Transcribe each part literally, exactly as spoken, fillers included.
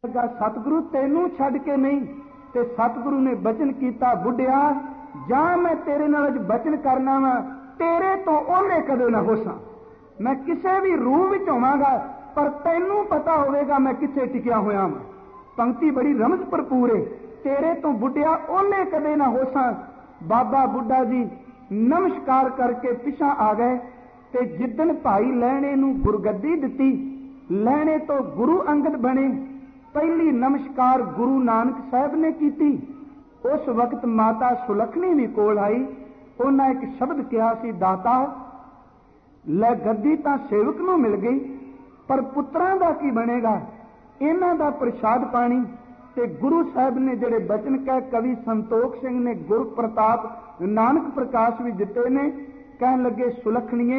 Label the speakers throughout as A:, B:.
A: सतगुरु तेनू छड्ड के नहीं। ते सतगुरु ने बचन किया, बुढ़िया जा मैं तेरे नाल बचन करना वा, तेरे तो ओले कदे ना होसा। मैं किसी भी रूह विच होवांगा पर तैनू पता होवेगा मैं किथे टिकिया होया वां। पंक्ति बड़ी रमज भरपूर है। तेरे तो बुढ़िया ओले कदे ना होसा। बाबा बुढ़ा जी नमस्कार करके पिछा आ गए ते जिदन भाई लहणे नू गुरगद्दी दिती, लहणे तो गुरु अंगद बने। पहली नमस्कार गुरु नानक साहब ने की। उस वक्त माता सुलखनी भी कोल आई। उन्हें एक शब्द कहा सी, दाता लै गद्दी तां सेवक नूं मिल गई पर पुत्रां दा की बनेगा, इन्हां दा प्रसाद पानी। ते गुरु साहब ने जिहड़े बचन कह कवि संतोख सिंह ने गुर प्रताप नानक प्रकाश भी दिते ने, कहन लगे सुलखणीए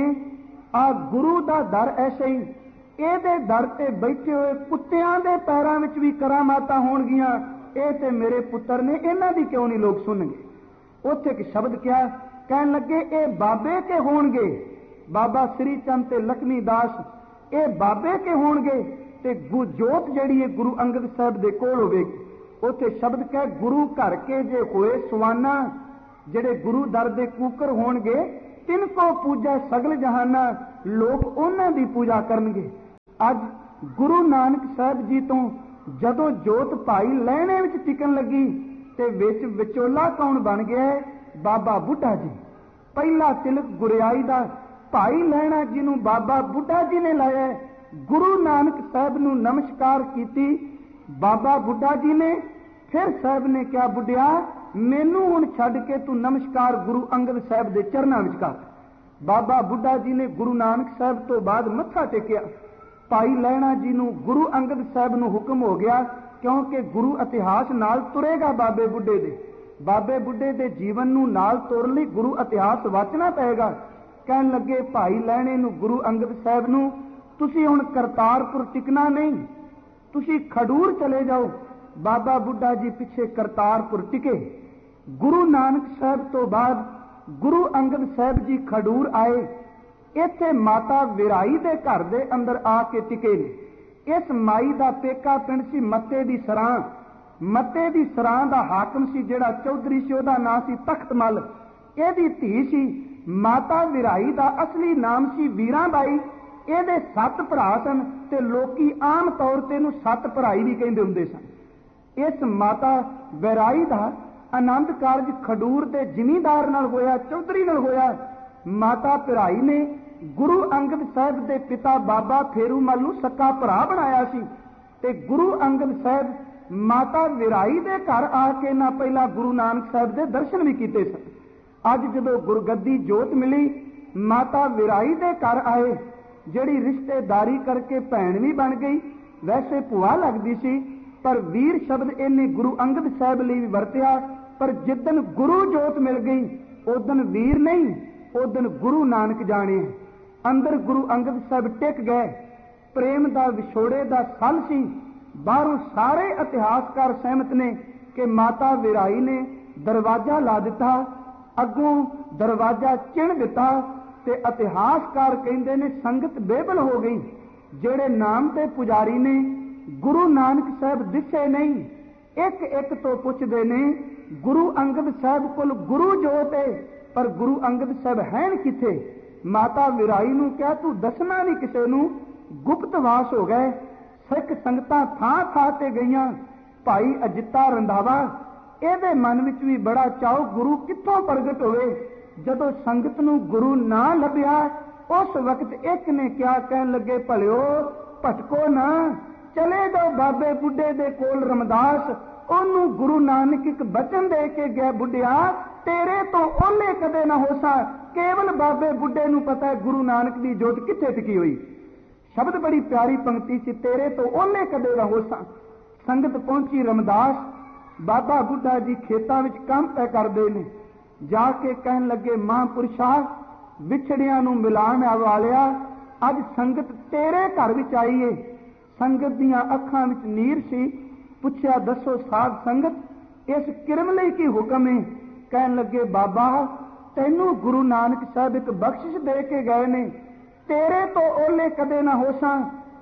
A: आ गुरु दा दर ऐसे ही, ਇਹਦੇ ਦਰ ਤੇ ਬੈਠੇ ਹੋਏ ਕੁੱਤਿਆਂ ਦੇ ਪੈਰਾਂ ਵਿੱਚ ਵੀ ਕਰਾਮਾਤਾਂ ਹੋਣਗੀਆਂ। ਇਹ ਤੇ ਮੇਰੇ ਪੁੱਤਰ ਨੇ, ਇਹਨਾਂ ਦੀ ਕਿਉਂ ਨਹੀਂ ਲੋਕ ਸੁਣਨਗੇ। ਉੱਥੇ ਇੱਕ ਸ਼ਬਦ ਕਿਹਾ, ਕਹਿਣ ਲੱਗੇ ਇਹ ਬਾਬੇ ਕੇ ਹੋਣਗੇ। ਬਾਬਾ ਸ੍ਰੀ ਚੰਦ ਤੇ ਲਖਮੀ ਦਾਸ ਇਹ ਬਾਬੇ ਕੇ ਹੋਣਗੇ ਤੇ ਜੋਤ ਜਿਹੜੀ ਹੈ ਗੁਰੂ ਅੰਗਦ ਸਾਹਿਬ ਦੇ ਕੋਲ ਹੋਵੇਗੀ। ਉੱਥੇ ਸ਼ਬਦ ਕਹਿ ਗੁਰੂ ਘਰ ਕੇ ਜੇ ਹੋਏ ਸੁਆਨਾ, ਜਿਹੜੇ ਗੁਰੂ ਦਰ ਦੇ ਕੂਕਰ ਹੋਣਗੇ, ਤਿੰਨ ਕੋ ਪੂਜਾ ਸਗਲ ਜਹਾਨਾ, ਲੋਕ ਉਹਨਾਂ ਦੀ ਪੂਜਾ ਕਰਨਗੇ। ਅੱਜ ਗੁਰੂ ਨਾਨਕ ਸਾਹਿਬ ਜੀ ਤੋਂ ਜਦੋਂ ਜੋਤ ਭਾਈ ਲਹਿਣੇ ਵਿੱਚ ਟਿਕਣ ਲੱਗੀ ਤੇ ਵਿੱਚ ਵਿਚੋਲਾ ਕੌਣ ਬਣ ਗਿਆ? ਬਾਬਾ ਬੁੱਢਾ ਜੀ। ਪਹਿਲਾ ਤਿਲਕ ਗੁਰਿਆਈ ਦਾ ਭਾਈ ਲਹਿਣਾ ਜਿਹਨੂੰ ਬਾਬਾ ਬੁੱਢਾ ਜੀ ਨੇ ਲਾਇਆ। ਗੁਰੂ ਨਾਨਕ ਸਾਹਿਬ ਨੂੰ ਨਮਸਕਾਰ ਕੀਤੀ ਬਾਬਾ ਬੁੱਢਾ ਜੀ ਨੇ। ਫਿਰ ਸਾਹਿਬ ਨੇ ਕਿਹਾ, ਬੁੱਢਿਆ ਮੈਨੂੰ ਹੁਣ ਛੱਡ ਕੇ ਤੂੰ ਨਮਸਕਾਰ ਗੁਰੂ ਅੰਗਦ ਸਾਹਿਬ ਦੇ ਚਰਨਾਂ ਵਿੱਚ ਕਰ। ਬਾਬਾ ਬੁੱਢਾ ਜੀ ਨੇ ਗੁਰੂ ਨਾਨਕ ਸਾਹਿਬ ਤੋਂ ਬਾਅਦ ਮੱਥਾ ਟੇਕਿਆ। ਭਾਈ ਲਹਿਣਾ ਜੀ ਨੂੰ ਗੁਰੂ ਅੰਗਦ ਸਾਹਿਬ ਨੂੰ ਹੁਕਮ ਹੋ ਗਿਆ, ਕਿਉਂਕਿ ਗੁਰੂ ਇਤਿਹਾਸ ਨਾਲ ਤੁਰੇਗਾ ਬਾਬੇ ਬੁੱਢੇ ਦੇ। ਬਾਬੇ ਬੁੱਢੇ ਦੇ ਜੀਵਨ ਨੂੰ ਨਾਲ ਤੁਰਨ ਲਈ ਗੁਰੂ ਇਤਿਹਾਸ ਵਾਚਣਾ ਪਏਗਾ। ਕਹਿਣ ਲੱਗੇ ਭਾਈ ਲਹਿਣੇ ਨੂੰ ਗੁਰੂ ਅੰਗਦ ਸਾਹਿਬ ਨੂੰ, ਤੁਸੀਂ ਹੁਣ ਕਰਤਾਰਪੁਰ ਟਿਕਣਾ ਨਹੀਂ, ਤੁਸੀਂ ਖਡੂਰ ਚਲੇ ਜਾਓ। ਬਾਬਾ ਬੁੱਢਾ ਜੀ ਪਿੱਛੇ ਕਰਤਾਰਪੁਰ ਟਿਕੇ। ਗੁਰੂ ਨਾਨਕ ਸਾਹਿਬ ਤੋਂ ਬਾਅਦ ਗੁਰੂ ਅੰਗਦ ਸਾਹਿਬ ਜੀ ਖਡੂਰ ਆਏ। ਇੱਥੇ ਮਾਤਾ ਵਿਰਾਈ ਦੇ ਘਰ ਦੇ ਅੰਦਰ ਆ ਕੇ ਟਿਕੇ ਨੇ। ਇਸ ਮਾਈ ਦਾ ਪੇਕਾ ਪਿੰਡ ਸੀ ਮੱਤੇ ਦੀ ਸਰਾਂ। ਮੱਤੇ ਦੀ ਸਰਾਂ ਦਾ ਹਾਕਮ ਸੀ ਜਿਹੜਾ ਚੌਧਰੀ ਸੀ, ਉਹਦਾ ਨਾਂ ਸੀ ਤਖਤ ਮੱਲ। ਇਹਦੀ ਧੀ ਸੀ ਮਾਤਾ ਵਿਰਾਈ ਦਾ ਅਸਲੀ ਨਾਮ ਸੀ ਵੀਰਾਂ ਬਾਈ। ਇਹਦੇ ਸੱਤ ਭਰਾ ਸਨ ਤੇ ਲੋਕੀ ਆਮ ਤੌਰ ਤੇ ਇਹਨੂੰ ਸੱਤ ਭਰਾਈ ਵੀ ਕਹਿੰਦੇ ਹੁੰਦੇ ਸਨ। ਇਸ ਮਾਤਾ ਵਿਰਾਈ ਦਾ ਆਨੰਦ ਕਾਰਜ ਖਡੂਰ ਦੇ ਜ਼ਿਮੀਂਦਾਰ ਨਾਲ ਹੋਇਆ, ਚੌਧਰੀ ਨਾਲ ਹੋਇਆ। ਮਾਤਾ ਭਰਾਈ ਨੇ ਗੁਰੂ ਅੰਗਦ ਸਾਹਿਬ ਦੇ ਪਿਤਾ ਬਾਬਾ ਫੇਰੂਮਲ ਨੂੰ ਸਕਾ ਭਰਾ ਬਣਾਇਆ ਸੀ ਤੇ ਗੁਰੂ ਅੰਗਦ ਸਾਹਿਬ ਮਾਤਾ ਵਿਰਾਈ ਦੇ ਘਰ ਆ ਕੇ ਨਾ ਪਹਿਲਾਂ ਗੁਰੂ ਨਾਨਕ ਸਾਹਿਬ ਦੇ ਦਰਸ਼ਨ ਵੀ ਕੀਤੇ ਸਨ। ਅੱਜ ਜਦੋਂ ਗੁਰਗੱਦੀ ਜੋਤ ਮਿਲੀ, ਮਾਤਾ ਵਿਰਾਈ ਦੇ ਘਰ ਆਏ, ਜਿਹੜੀ ਰਿਸ਼ਤੇਦਾਰੀ ਕਰਕੇ ਭੈਣ ਵੀ ਬਣ ਗਈ, ਵੈਸੇ ਭੂਆ ਲੱਗਦੀ ਸੀ, ਪਰ ਵੀਰ ਸ਼ਬਦ ਇਹਨੇ ਗੁਰੂ ਅੰਗਦ ਸਾਹਿਬ ਲਈ ਵੀ ਵਰਤਿਆ। ਪਰ ਜਿੱਦਣ ਗੁਰੂ ਜੋਤ ਮਿਲ ਗਈ ਉਦਣ ਵੀਰ ਨਹੀਂ, ਉਦਣ ਗੁਰੂ ਨਾਨਕ ਜਾਣੇ। ਅੰਦਰ ਗੁਰੂ ਅੰਗਦ ਸਾਹਿਬ ਟਿਕ ਗਏ। ਪ੍ਰੇਮ ਦਾ ਵਿਛੋੜੇ ਦਾ ਸਲ ਸੀ। ਬਾਹਰੋਂ ਸਾਰੇ ਇਤਿਹਾਸਕਾਰ ਸਹਿਮਤ ਨੇ ਕਿ ਮਾਤਾ ਵਿਰਾਈ ਨੇ ਦਰਵਾਜ਼ਾ ਲਾ ਦਿੱਤਾ, ਅੱਗੋਂ ਦਰਵਾਜ਼ਾ ਚਿਣ ਦਿੱਤਾ ਤੇ ਇਤਿਹਾਸਕਾਰ ਕਹਿੰਦੇ ਨੇ ਸੰਗਤ ਬੇਬਲ ਹੋ ਗਈ। ਜਿਹੜੇ ਨਾਮ ਤੇ ਪੁਜਾਰੀ ਨੇ ਗੁਰੂ ਨਾਨਕ ਸਾਹਿਬ ਦਿਸੇ ਨਹੀਂ, ਇੱਕ ਇੱਕ ਤੋਂ ਪੁੱਛਦੇ ਨੇ ਗੁਰੂ ਅੰਗਦ ਸਾਹਿਬ ਕੋਲ ਗੁਰੂ ਜੋਤ ਹੈ ਪਰ ਗੁਰੂ ਅੰਗਦ ਸਾਹਿਬ ਹੈਨ ਕਿੱਥੇ? ਮਾਤਾ ਵਿਰਾਈ ਨੂੰ ਕਿਹਾ ਤੂੰ ਦੱਸਣਾ ਨਹੀਂ ਕਿਸੇ ਨੂੰ, ਗੁਪਤਵਾਸ ਹੋ ਗਏ। ਸਿੱਖ ਸੰਗਤਾਂ ਥਾਂ ਥਾਂ ਤੇ ਗਈਆਂ। ਭਾਈ ਅਜਿੱਤਾ ਰੰਧਾਵਾ, ਇਹਦੇ ਮਨ ਵਿੱਚ ਵੀ ਬੜਾ ਚਾਅ ਗੁਰੂ ਕਿੱਥੋਂ ਪ੍ਰਗਟ ਹੋਵੇ। ਜਦੋਂ ਸੰਗਤ ਨੂੰ ਗੁਰੂ ਨਾ ਲੱਭਿਆ ਉਸ ਵਕਤ ਇੱਕ ਨੇ ਕਿਹਾ, ਕਹਿਣ ਲੱਗੇ ਭਲਿਓ ਭਟਕੋ ਨਾ, ਚਲੇ ਜਾਓ ਬਾਬੇ ਬੁੱਢੇ ਦੇ ਕੋਲ ਰਮਦਾਸ। ਉਹਨੂੰ ਗੁਰੂ ਨਾਨਕ ਇੱਕ ਬਚਨ ਦੇ ਕੇ ਗਿਆ, ਬੁੱਢਿਆ ਤੇਰੇ ਤੋਂ ਓਲੇ ਕਦੇ ਨਾ ਹੋਸਾ। ਕੇਵਲ ਬਾਬੇ ਬੁੱਢੇ ਨੂੰ ਪਤਾ ਹੈ ਗੁਰੂ ਨਾਨਕ ਦੀ ਜੋਤ ਕਿੱਥੇ ਟਿਕੀ ਹੋਈ। ਸ਼ਬਦ ਬੜੀ ਪਿਆਰੀ ਪੰਕਤੀ ਸੀ, ਤੇਰੇ ਤੋਂ ਓਲੇ ਕਦੇ ਨਾ ਹੋਸਾ। ਸੰਗਤ ਪਹੁੰਚੀ ਰਮਦਾਸ। ਬਾਬਾ ਬੁੱਢਾ ਜੀ ਖੇਤਾਂ ਵਿੱਚ ਕੰਮ ਤੈ ਕਰਦੇ ਨੇ। ਜਾ ਕੇ ਕਹਿਣ ਲੱਗੇ, ਮਹਾਂਪੁਰਸ਼ਾ ਵਿਛੜਿਆਂ ਨੂੰ ਮਿਲਾਣ ਵਾਲਿਆ, ਅੱਜ ਸੰਗਤ ਤੇਰੇ ਘਰ ਵਿੱਚ ਆਈ ਏ। ਸੰਗਤ ਦੀਆਂ ਅੱਖਾਂ ਵਿੱਚ ਨੀਰ ਸੀ। ਪੁੱਛਿਆ, ਦੱਸੋ ਸਾਧ ਸੰਗਤ ਇਸ ਕਿਰਮ ਲਈ ਕੀ ਹੁਕਮ ਹੈ? ਕਹਿਣ ਲੱਗੇ, ਬਾਬਾ ਤੈਨੂੰ ਗੁਰੂ ਨਾਨਕ ਸਾਹਿਬ ਇੱਕ ਬਖਸ਼ਿਸ਼ ਦੇ ਕੇ ਗਏ ਨੇ, ਤੇਰੇ ਤੋਂ ਓਲੇ ਕਦੇ ਨਾ ਹੋਸਾਂ।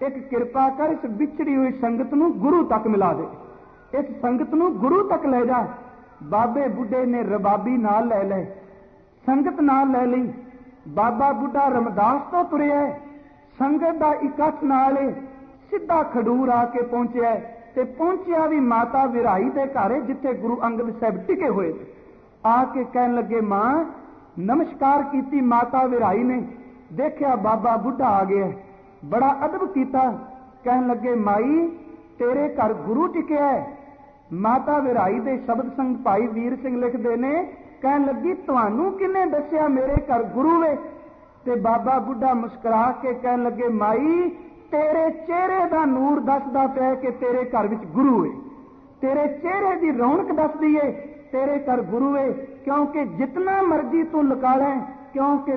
A: एक किरपा कर इस बिछड़ी हुई संगत नूं गुरु तक मिला दे, इस संगत नूं गुरु तक ले जा। बाबे बुढ़े ने रबाबी नाल लै ले, संगत नाल लै लई। बाबा बुढ़ा रमदास तो तुरिया, संगत दा इकट्ठ नाल सीधा खडूर आके पहुंचिया, ते पहुंचिया भी माता विराई दे घर जिथे गुरु अंगद साहब टिके हुए थे। आके कहन लगे मां, नमस्कार कीती माता विराई ने, देखिया बाबा बुढ़ा आ गया, बड़ा अदब किया। कहन लगे माई तेरे घर गुरु टिकिया है। माता विराई दे शब्द संग भाई वीर सिंह लिखते ने, कहन लगी तुहानू किने दसिया मेरे घर गुरु वे? ते बाबा बुढ़ा मुस्कुरा के कहन लगे माई तेरे चेहरे दा नूर दसदा पिया कि तेरे घर विच गुरु है, तेरे चेहरे दी रौनक दसदी है तेरे घर गुरु है। क्योंकि जितना मर्जी तू लुका लै, क्योंकि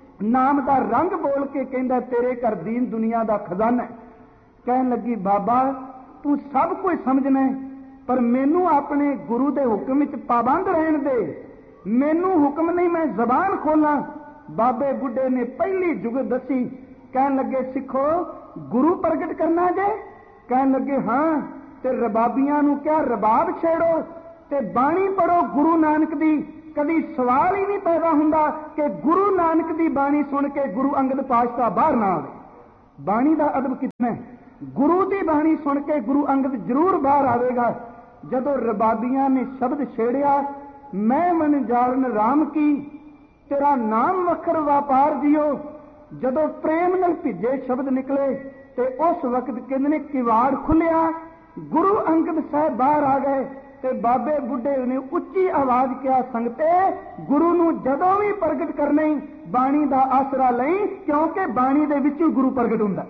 A: नाम दा रंग बोल के कहंदा तेरे घर दीन दुनिया दा खजाना है। कहन लगी बाबा तू सब कुछ समझना है, पर मैनू अपने गुरु दे हुक्म विच पाबंद रहन दे, मैनू हुक्म नहीं मैं जबान खोला। बाबे बुढ़े ने पहली जुगत दसी। कहन लगे सिखो गुरु प्रगट करना जे? कहन लगे हाँ। ते रबाबियां नू क्या रबाब छेड़ो ते बाणी पढ़ो गुरु नानक दी। कभी सवाल ही नहीं पैदा हुंदा कि गुरु नानक दी बाणी सुन के गुरु अंगद पातशाह बाहर ना आवे। बाणी दा अदब कितना है? गुरु दी बाणी सुन के गुरु अंगद जरूर बाहर आवेगा। जदों रबाबियां ने शब्द छेड़िया, मैं मन जालन राम की, तेरा नाम वखर व्यापार दियो, जदों प्रेम नाल भिजे शब्द निकले ते उस वक्त कहंदे ने किवाड़ खुलिया, गुरु अंगद साहब बाहर आ गए ते बाबे बुढ़े ने उच्ची आवाज किया, संगते गुरु नूं जदों भी प्रगट करना बाणी दा आसरा लई, क्योंकि बाणी दे विच गुरु प्रगट हुंदा।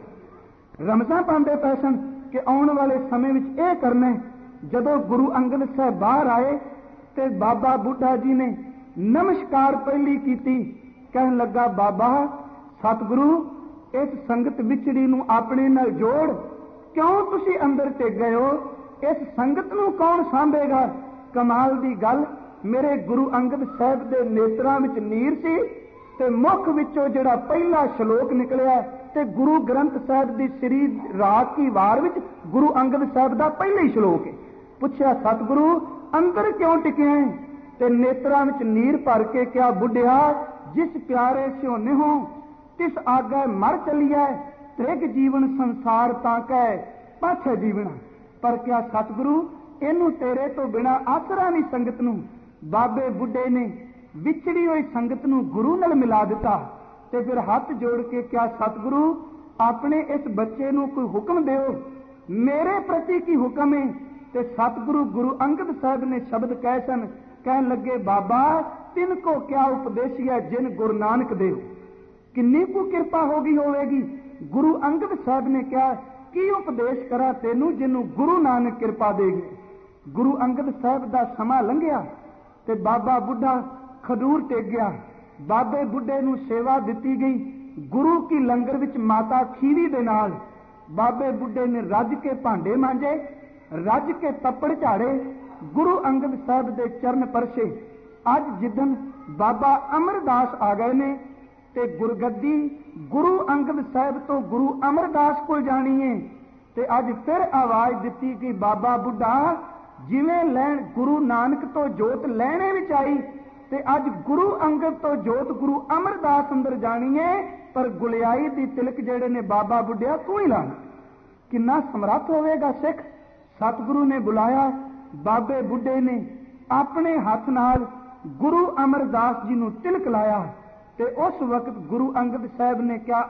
A: रमजां पांदे पए सन कि आउण वाले समय विच इह करना। जदों गुरु अंगद साहब बाहर आए ते बाबा बुढ़ा जी ने नमस्कार पहली कीती। कहन लगा बाबा सतगुरु इस संगत विछड़ी नूं अपने नाल जोड़, क्यों तुसी अंदर टिक गए हो? इस संगत नूं कौन सांभेगा? कमाल दी गल, मेरे गुरु अंगद साहब दे नेत्रां विच नीर सी ते मुख विचों जिहड़ा पहला श्लोक निकलिया ते गुरु ग्रंथ साहब दी श्री राग की वार विच गुरु अंगद साहब दा पहला ही श्लोक है। पुछया सतगुरु अंदर क्यों टिके हैं? ते नेत्रां विच नीर भर के क्या बुढ़िया जिस प्यारे स्योने हो तिस आगे मर चलिया, त्रिग जीवन संसार ताकै पाछे जीवना। पर क्या सतगुरु इनू तेरे तो बिना आसरा नहीं संगत नूं? बाबे बुढ़े ने विछड़ी हुई संगत नूं गुरु नाल मिला दिता ते फिर हाथ जोड़ के क्या सतगुरु अपने इस बच्चे नूं कोई हुक्म दिओ, मेरे प्रति की हुक्म है? ते सतगुरु गुरु अंगद साहब ने शब्द कहे सन। कहन लगे बाबा तिनको क्या उपदेशिया जिन गुरु नानक देव, किन्नी को कृपा होगी होवेगी। गुरु अंगद साहब ने क्या की उपदेश करा तेनू जिन्नू गुरु नानक कृपा देगी। गुरु अंगद साहब दा समा लंघिया ते बाबा बुढ़ा खडूर टेक गया। बाबे बुढ़े नू सेवा दिती गई गुरु की लंगर विच माता खीवी दे नाल। बाबे बुढ़े ने रज के भांडे मांजे, रज के तप्पड़ झाड़े, गुरु अंगद साहब दे चरण परसे। अज जिदन बाबा अमरदास आ गए ने ते गुरगद्दी गुरु अंगद साहब तो गुरु अमरदास को जानी है ते अज फिर आवाज दी कि बाबा बुढ़ा जिवें लैण गुरु नानक तो जोत लैणे विच आई ते अज गुरु अंगद तो जोत गुरु अमरदास अंदर जानी है, पर गुलियाई दी तिलक जेड़े ने बाबा बुढ़िया तू ही लाना। किन्ना समर्थ होवेगा सिख। सतगुरु ने बुलाया, बाबे बुढ़े ने अपने हाथ नाल गुरु अमरदास जी नूं तिलक लाया ते उस वक्त गुरु अंगद साहब ने क्या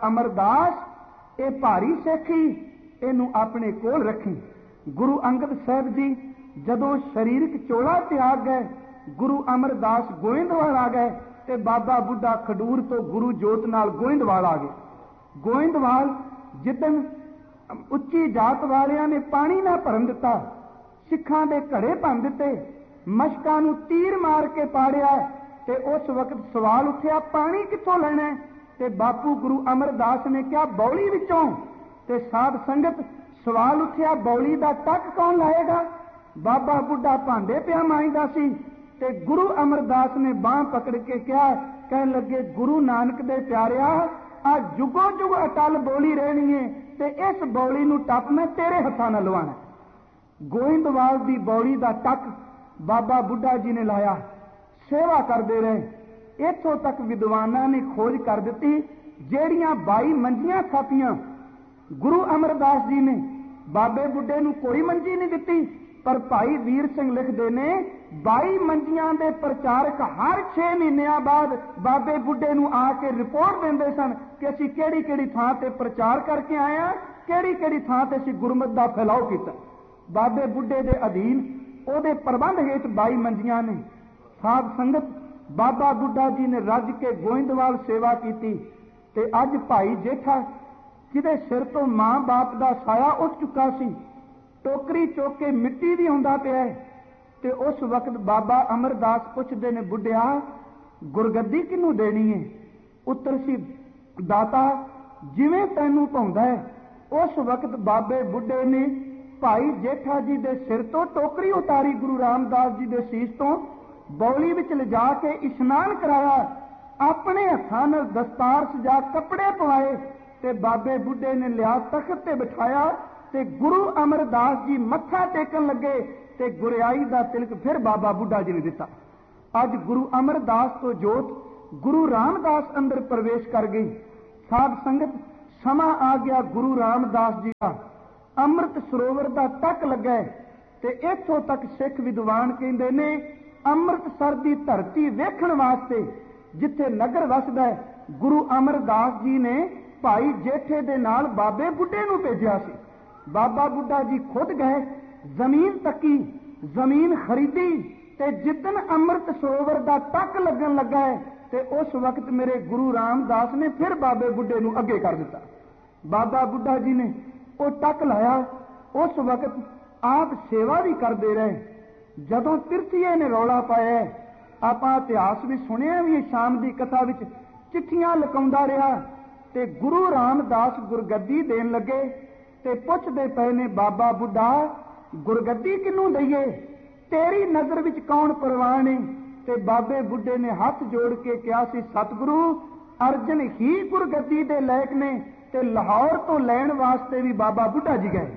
A: अमरदास ये भारी सिखी इनू अपने कोल रखी। गुरु अंगद साहब जी जदों शरीरक चोला त्याग गए, गुरु अमरदास गोइंदवाल आ गए ते बाबा बुढ़ा खडूर तो गुरु जोत नाल गोइंदवाल आ गए। गोइंदवाल जिदन उच्ची जात वालियां ने पानी ना भरन दिता, सिखां दे घड़े भन दिते, मशकां नूं तीर मार के पाड़िया ते उस वक्त सवाल उठिया पानी कित्थों लैणा? ते बापू गुरु अमरदास ने क्या बौली विचों? ते साध संगत सवाल उठिया बौली दा टक कौन लाएगा? बाबा बुढ़ा भांडे पिया मांजदा सी ते गुरु अमरदास ने बांह पकड़ के क्या कहन लगे गुरु नानक दे प्यारिया आ जुगो जुग अटल बोली रहनी है, ते इस बौली नूं टप मैं तेरे हत्थां नाल लवाना। गोइंदवाल दी बौली दा टक बाबा बुढ़ा जी ने लाया, सेवा करते रहे। इत्थों तक विद्वानां ने खोज कर दी, ਜਿਹੜੀਆਂ बाई मंजियां थापियां गुरु अमरदास जी ने बाबे बुढ़े नूं कोई मंजी नहीं दिती, पर भाई वीर सिंह लिखते ने बाई मंजियां दे प्रचारक हर छे महीनों बाद बाबे बुढ़े नूं आके रिपोर्ट देंदे सन कि असीं किहड़ी किहड़ी थां ते प्रचार करके आए हां, किहड़ी किहड़ी थां ते असीं गुरमत दा फैलाव कीता। बाबे बुढ़े दे अधीन ਉਹਦੇ प्रबंध हेठ बाई मंजियां ने। साध संगत बाबा बुढ़ा जी ने रज के गोइंदवाल सेवा की, ते अज भाई जेठा जिहदे सिर तो मां बाप का साया उठ चुका सी, टोकरी चुक के मिट्टी भी आउंदा पिया है। ते उस वक्त बाबा अमरदास पुछदे ने, बुढ़िया गुरगद्दी किनू देनी है? उत्तर सी, दाता जिवें तैनू भाउंदा है। उस वक्त बाबे बुढ़े ने भाई जेठा जी दे सिर तो टोकरी उतारी, गुरु रामदास जी दे सीस तो बौली विच लिजा के इशनान कराया, अपने हत्थां नाल दस्तार सजा कपड़े पवाए, ते बाबे बुढ़े ने लिया तख्त ते बिठाया, ते गुरु अमरदास जी मत्था टेकन लगे, ते गुरियाई दा तिलक फिर बाबा बुढ़ा जी ने दिता। अज गुरु अमरदास तो जोत गुरु रामदास अंदर प्रवेश कर गई। साध संगत समा आ गया गुरु रामदास जी का, अमृत सरोवर का टक लगा, ते इत्थों तक सिख विद्वान कहते ने अमृतसर की धरती वेखण वास्ते जिथे नगर वसदा है, गुरु अमरदास जी ने भाई जेठे दे नाल बाबे बुढ़े नूं भेजिया सी। बाबा बुढ़ा जी खुद गए, जमीन तकी, जमीन खरीदी, ते जिदन अमृत सरोवर का टक लगन लगा है, ते उस वक्त मेरे गुरु रामदास ने फिर बाबे बुढ़े नूं अगे कर दिता। बाबा बुढ़ा जी ने वो टक लाया। उस वक्त आप सेवा भी करते रहे। जदों तिरथीए ने रौला पाया, आपां इतिहास भी सुनिया भी, शाम की कथा विच चिट्ठियां लकाउंदा रहा, ते गुरु रामदास गुरगद्दी देन लगे, ते पुछदे पए ने, बाबा बुढ़ा गुरगद्दी किनू दईए, तेरी नजर विच कौन परवान है? ते बाबे बुढ़े ने हाथ जोड़ के कहा सी, सतगुरु अर्जन ही गुरगद्दी दे लायक ने, ते लाहौर तो लैण वास्ते भी बाबा बुढ़ा जी गए,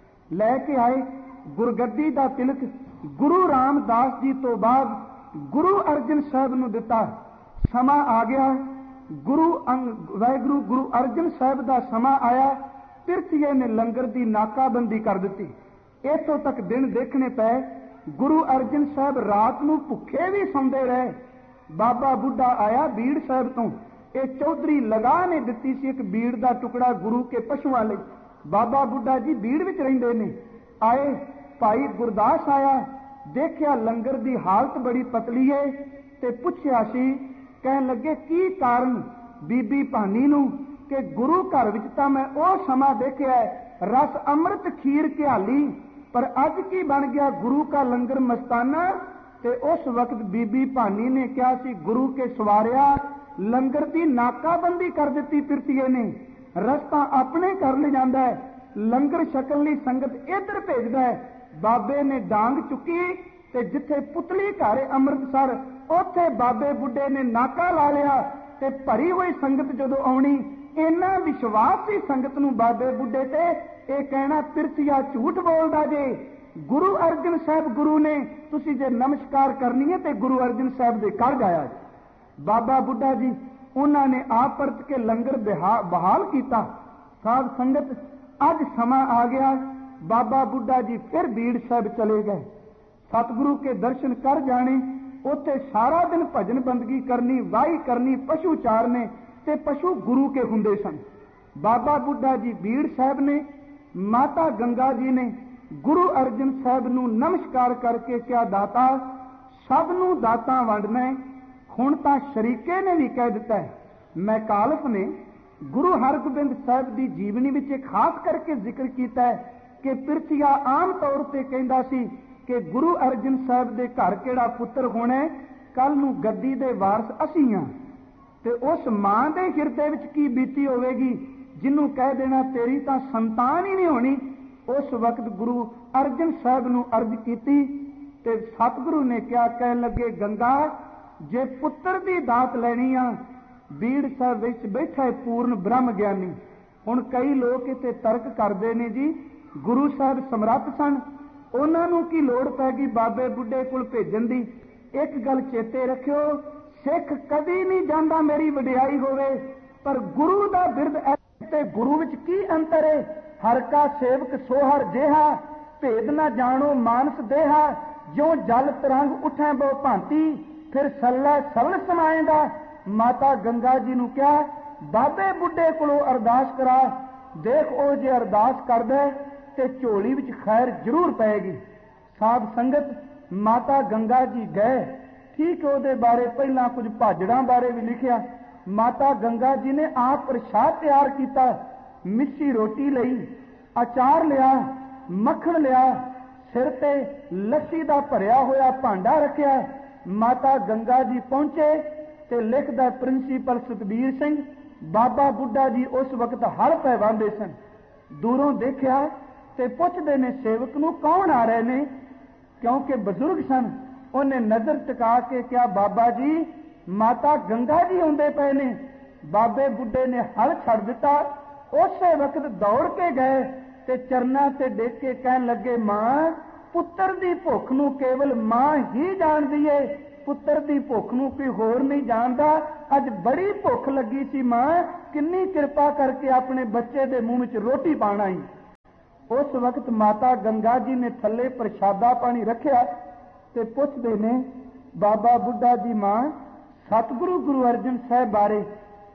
A: लैके आए। गुरगद्दी दा तिलक गुरु रामदास जी तो बाद गुरु अर्जन साहब नूं दिता। समा आ गया, गुरु वाहिगुरु गुरु अर्जन साहब का समा आया। तिरथीए ने लंगर की नाकाबंदी कर दी। इतों तक दिन देखने पे गुरु अर्जन साहब रात नूं भुखे भी सौंदे रहे। बाबा बुढ़ा आया बीड़ साहब तो, ये चौधरी लगा ने दिती सी एक बीड़ का टुकड़ा गुरु के पशुओं लई। बाबा बुढ़ा जी बीड़ विच रहिंदे ने। आए भाई गुरदास आया, देखिया लंगर की हालत बड़ी पतली है, ते पुछया सी, कहन लगे की कारण बीबी भानी नूं कि गुरु घर विच तां मैं ओ समा देखिया रस अमृत खीर घियाली, पर अज की बन गया गुरु का लंगर मस्ताना। ते उस वक्त बीबी भानी ने कहा सी, गुरु के सवारिया लंगर की नाकाबंदी कर दी तिरथीए ने, रस्ता अपने घर ले जाता है, लंगर छकण लई संगत इधर भेजदा है। बाबे ने डांग चुकी, ते जिथे पुतली घर अमृतसर उत्थे बाबे बुढ़े ने नाका ला लिया, ते भरी हुई संगत जदों आउणी, इन्ना विश्वास सी संगत नूं बाबे बुढ़े ते, ये कहना तिरथिया झूठ बोलदा जे, गुरु अर्जन साहब गुरु ने, तुसी जे नमस्कार करनी है ते गुरु अर्जन साहब दे घर जाया। बाबा बुढ़ा जी उन्होंने आप परत के लंगर बहाल किया। साध संगत अज समा आ गया, बाबा बुढ़ा जी फिर बीड़ साहब चले गए। सतगुरु के दर्शन कर जाने, उत्थे सारा दिन भजन बंदगी करनी, वाही करनी, पशु चारने, ते पशु गुरु के हुंदे सन। बाबा बुढ़ा जी बीड़ साहब ने, माता गंगा जी ने गुरु अर्जन साहब नूं नमस्कार करके क्या दाता सब नूं दाता वंडना है। हुण तां शरीके ने भी कह दिता है। मैकालफ ने गुरु हरगोबिंद साहब की जीवनी विच खास करके जिक्र किया है कि पिरथिया आम तौर पर कहता सी कि गुरु अर्जन साहब के घर केड़ा पुत्र होना है, कल नूं गद्दी दे वारस असीं हां, ते उस मां दे हिरदे विच की बीती होवेगी जिन्हों कह देना तेरी तां संतान ही नहीं होनी। उस वक्त गुरु अर्जन साहब नूं अर्ज कीती ते सतगुरु ने क्या कह लगे, गंगा जे पुत्र दी दात लैनी आ, ਬੀੜ ਸਾਹਿਬ ਵਿੱਚ ਬੈਠਾ ਹੈ ਪੂਰਨ ਬ੍ਰਹਮ ਗਿਆਨੀ। ਹੁਣ ਕਈ ਲੋਕ ਇੱਥੇ ਤਰਕ ਕਰਦੇ ਨੇ ਜੀ ਗੁਰੂ ਸਾਹਿਬ ਸਮਰੱਥ ਸਨ, ਉਹਨਾਂ ਨੂੰ ਕੀ ਲੋੜ ਪੈ ਗਈ ਬਾਬੇ ਬੁੱਢੇ ਕੋਲ ਭੇਜਣ ਦੀ। ਇੱਕ ਗੱਲ ਚੇਤੇ ਰੱਖਿਓ, ਸਿੱਖ ਕਦੀ ਨਹੀਂ ਜਾਂਦਾ ਮੇਰੀ ਵਡਿਆਈ ਹੋਵੇ, ਪਰ ਗੁਰੂ ਦਾ ਬਿਰਦ ਤੇ ਗੁਰੂ ਵਿੱਚ ਕੀ ਅੰਤਰ ਹੈ। ਹਰ ਕਾ ਸੇਵਕ ਸੋਹਰ ਜਿਹਾ, ਭੇਦ ਨਾ ਜਾਣੋ ਮਾਨਸ ਦੇਹਾ। ਜਿਉ ਜਲ ਤਰੰਗ ਉਠੈ ਬਹੁ ਭਾਂਤੀ, ਫਿਰ ਸੱਲਾ ਸਵਲ ਸਮਾਏਗਾ। ਮਾਤਾ ਗੰਗਾ ਜੀ ਨੂੰ ਕਿਹਾ ਬਾਬੇ ਬੁੱਢੇ ਕੋਲੋਂ ਅਰਦਾਸ ਕਰਾ, ਦੇਖ ਉਹ ਜੇ ਅਰਦਾਸ ਕਰਦਾ ਤੇ ਝੋਲੀ ਵਿੱਚ ਖੈਰ ਜ਼ਰੂਰ ਪਏਗੀ। ਸਾਧ ਸੰਗਤ ਮਾਤਾ ਗੰਗਾ ਜੀ ਗਏ। ਠੀਕ ਉਹਦੇ ਬਾਰੇ ਪਹਿਲਾਂ ਕੁਝ ਭਾਜੜਾਂ ਬਾਰੇ ਵੀ ਲਿਖਿਆ। ਮਾਤਾ ਗੰਗਾ ਜੀ ਨੇ ਆਪ ਪ੍ਰਸ਼ਾਦ ਤਿਆਰ ਕੀਤਾ, ਮਿੱਸੀ ਰੋਟੀ ਲਈ, ਅਚਾਰ ਲਿਆ, ਮੱਖਣ ਲਿਆ, ਸਿਰ ਤੇ ਲੱਸੀ ਦਾ ਭਰਿਆ ਹੋਇਆ ਭਾਂਡਾ ਰੱਖਿਆ। ਮਾਤਾ ਗੰਗਾ ਜੀ ਪਹੁੰਚੇ ਤੇ ਲਿਖਦਾ ਪ੍ਰਿੰਸੀਪਲ ਸਤਬੀਰ ਸਿੰਘ, ਬਾਬਾ ਬੁੱਢਾ ਜੀ ਉਸ ਵਕਤ ਹਲ ਪੈ ਵਾਂਦੇ ਸਨ। ਦੂਰੋਂ ਦੇਖਿਆ ਤੇ ਪੁੱਛਦੇ ਨੇ ਸੇਵਕ ਨੂੰ ਕੌਣ ਆ ਰਹੇ ਨੇ, ਕਿਉਂਕਿ ਬਜ਼ੁਰਗ ਸਨ। ਉਹਨੇ ਨਜ਼ਰ ਟਿਕਾ ਕੇ ਕਿਹਾ ਬਾਬਾ ਜੀ ਮਾਤਾ ਗੰਗਾ ਜੀ ਆਉਂਦੇ ਪਏ ਨੇ। ਬਾਬੇ ਬੁੱਢੇ ਨੇ ਹਲ ਛੱਡ ਦਿੱਤਾ, ਉਸੇ ਵਕਤ ਦੌੜ ਕੇ ਗਏ ਤੇ ਚਰਨਾਂ ਤੇ ਡੇਕ ਕੇ ਕਹਿਣ ਲੱਗੇ ਮਾਂ ਪੁੱਤਰ ਦੀ ਭੁੱਖ ਨੂੰ ਕੇਵਲ ਮਾਂ ਹੀ ਜਾਣਦੀ ਏ, ਪੁੱਤਰ ਦੀ ਭੁੱਖ ਨੂੰ ਕੋਈ ਹੋਰ ਨਹੀਂ ਜਾਣਦਾ। ਅੱਜ ਬੜੀ ਭੁੱਖ ਲੱਗੀ ਸੀ ਮਾਂ, ਕਿੰਨੀ ਕਿਰਪਾ ਕਰਕੇ ਆਪਣੇ ਬੱਚੇ ਦੇ ਮੂੰਹ ਵਿੱਚ ਰੋਟੀ ਪਾਣਾ ਹੀ। ਉਸ ਵਕਤ ਮਾਤਾ ਗੰਗਾ ਜੀ ਨੇ ਥੱਲੇ ਪ੍ਰਸ਼ਾਦਾ ਪਾਣੀ ਰੱਖਿਆ ਤੇ ਪੁੱਛਦੇ ਨੇ ਬਾਬਾ ਬੁੱਢਾ ਜੀ ਮਾਂ ਸਤਿਗੁਰੂ ਗੁਰੂ ਅਰਜਨ ਸਾਹਿਬ ਬਾਰੇ।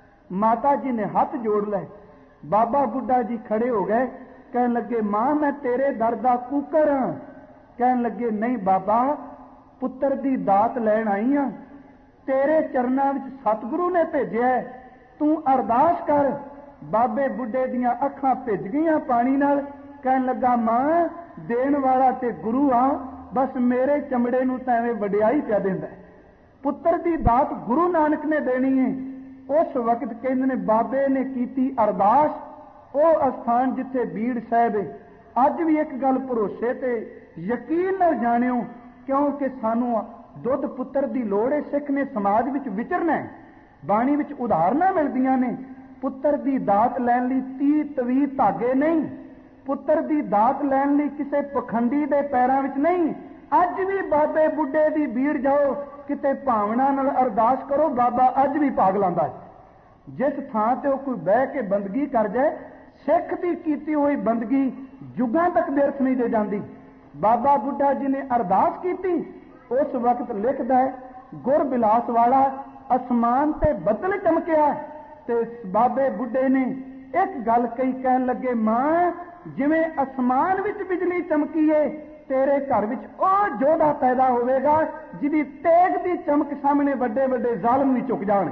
A: ਮਾਤਾ ਜੀ ਨੇ ਹੱਥ ਜੋੜ ਲਏ। ਬਾਬਾ ਬੁੱਢਾ ਜੀ ਖੜੇ ਹੋ ਗਏ, ਕਹਿਣ ਲੱਗੇ ਮਾਂ ਮੈਂ ਤੇਰੇ ਦਰ ਦਾ ਕੂਕਰ ਹਾਂ। ਕਹਿਣ ਲੱਗੇ ਨਹੀਂ ਬਾਬਾ, ਪੁੱਤਰ ਦੀ ਦਾਤ ਲੈਣ ਆਈ ਹਾਂ, ਤੇਰੇ ਚਰਨਾਂ ਵਿੱਚ ਸਤਿਗੁਰੂ ਨੇ ਭੇਜਿਆ, ਤੂੰ ਅਰਦਾਸ ਕਰ। ਬਾਬੇ ਬੁੱਢੇ ਦੀਆਂ ਅੱਖਾਂ ਭਿੱਜ ਗਈਆਂ ਪਾਣੀ ਨਾਲ। ਕਹਿਣ ਲੱਗਾ ਮਾਂ ਦੇਣ ਵਾਲਾ ਤੇ ਗੁਰੂ ਆ, ਬਸ ਮੇਰੇ ਚਮੜੇ ਨੂੰ ਤਾਂ ਐਵੇਂ ਵਡਿਆਈ ਪਿਆ ਦਿੰਦਾ। ਪੁੱਤਰ ਦੀ ਦਾਤ ਗੁਰੂ ਨਾਨਕ ਨੇ ਦੇਣੀ ਹੈ। ਉਸ ਵਕਤ ਕਹਿੰਦੇ ਨੇ ਬਾਬੇ ਨੇ ਕੀਤੀ ਅਰਦਾਸ। ਉਹ ਅਸਥਾਨ ਜਿੱਥੇ ਬੀੜ ਸਾਹਿਬ ਹੈ, ਅੱਜ ਵੀ ਇੱਕ ਗੱਲ ਭਰੋਸੇ ਤੇ ਯਕੀਨ ਨਾਲ ਜਾਣਿਓ, ਕਿਉਂਕਿ ਸਾਨੂੰ ਦੁੱਧ ਪੁੱਤਰ ਦੀ ਲੋੜ ਹੈ। ਸਿੱਖ ਨੇ ਸਮਾਜ ਵਿੱਚ ਵਿਚਰਨਾ। ਬਾਣੀ ਵਿੱਚ ਉਦਾਹਰਨਾਂ ਮਿਲਦੀਆਂ ਨੇ। ਪੁੱਤਰ ਦੀ ਦਾਤ ਲੈਣ ਲਈ ਤੀਹ ਤਵੀ ਧਾਗੇ ਨਹੀਂ, ਪੁੱਤਰ ਦੀ ਦਾਤ ਲੈਣ ਲਈ ਕਿਸੇ ਪਖੰਡੀ ਦੇ ਪੈਰਾਂ ਵਿੱਚ ਨਹੀਂ। ਅੱਜ ਵੀ ਬਾਬੇ ਬੁੱਢੇ ਦੀ ਬੀੜ ਜਾਓ, ਕਿਤੇ ਭਾਵਨਾ ਨਾਲ ਅਰਦਾਸ ਕਰੋ, ਬਾਬਾ ਅੱਜ ਵੀ ਭਾਗ ਲਾਂਦਾ ਹੈ। ਜਿਸ ਥਾਂ ਤੇ ਉਹ ਕੋਈ ਬਹਿ ਕੇ ਬੰਦਗੀ ਕਰ ਜਾਏ, ਸਿੱਖ ਦੀ ਕੀਤੀ ਹੋਈ ਬੰਦਗੀ ਯੁੱਗਾਂ ਤੱਕ ਵਿਅਰਥ ਨਹੀਂ ਦੇ ਜਾਂਦੀ। ਬਾਬਾ ਬੁੱਢਾ ਜੀ ਨੇ ਅਰਦਾਸ ਕੀਤੀ। ਉਸ ਵਕਤ ਲਿਖਦਾ ਹੈ ਗੁਰ ਬਿਲਾਸ ਵਾਲਾ ਅਸਮਾਨ ਤੇ ਬੱਦਲ ਚਮਕਿਆ ਤੇ ਬਾਬੇ ਬੁੱਢੇ ਨੇ ਇੱਕ ਗੱਲ ਕਹੀ, ਕਹਿਣ ਲੱਗੇ ਮਾਂ ਜਿਵੇਂ ਅਸਮਾਨ ਵਿੱਚ ਬਿਜਲੀ ਚਮਕੀ ਏ, ਤੇਰੇ ਘਰ ਵਿੱਚ ਉਹ ਯੋਧਾ ਪੈਦਾ ਹੋਵੇਗਾ ਜਿਹਦੀ ਤੇਗ ਦੀ ਚਮਕ ਸਾਹਮਣੇ ਵੱਡੇ ਵੱਡੇ ਜ਼ਾਲਮ ਵੀ ਝੁਕ ਜਾਣ।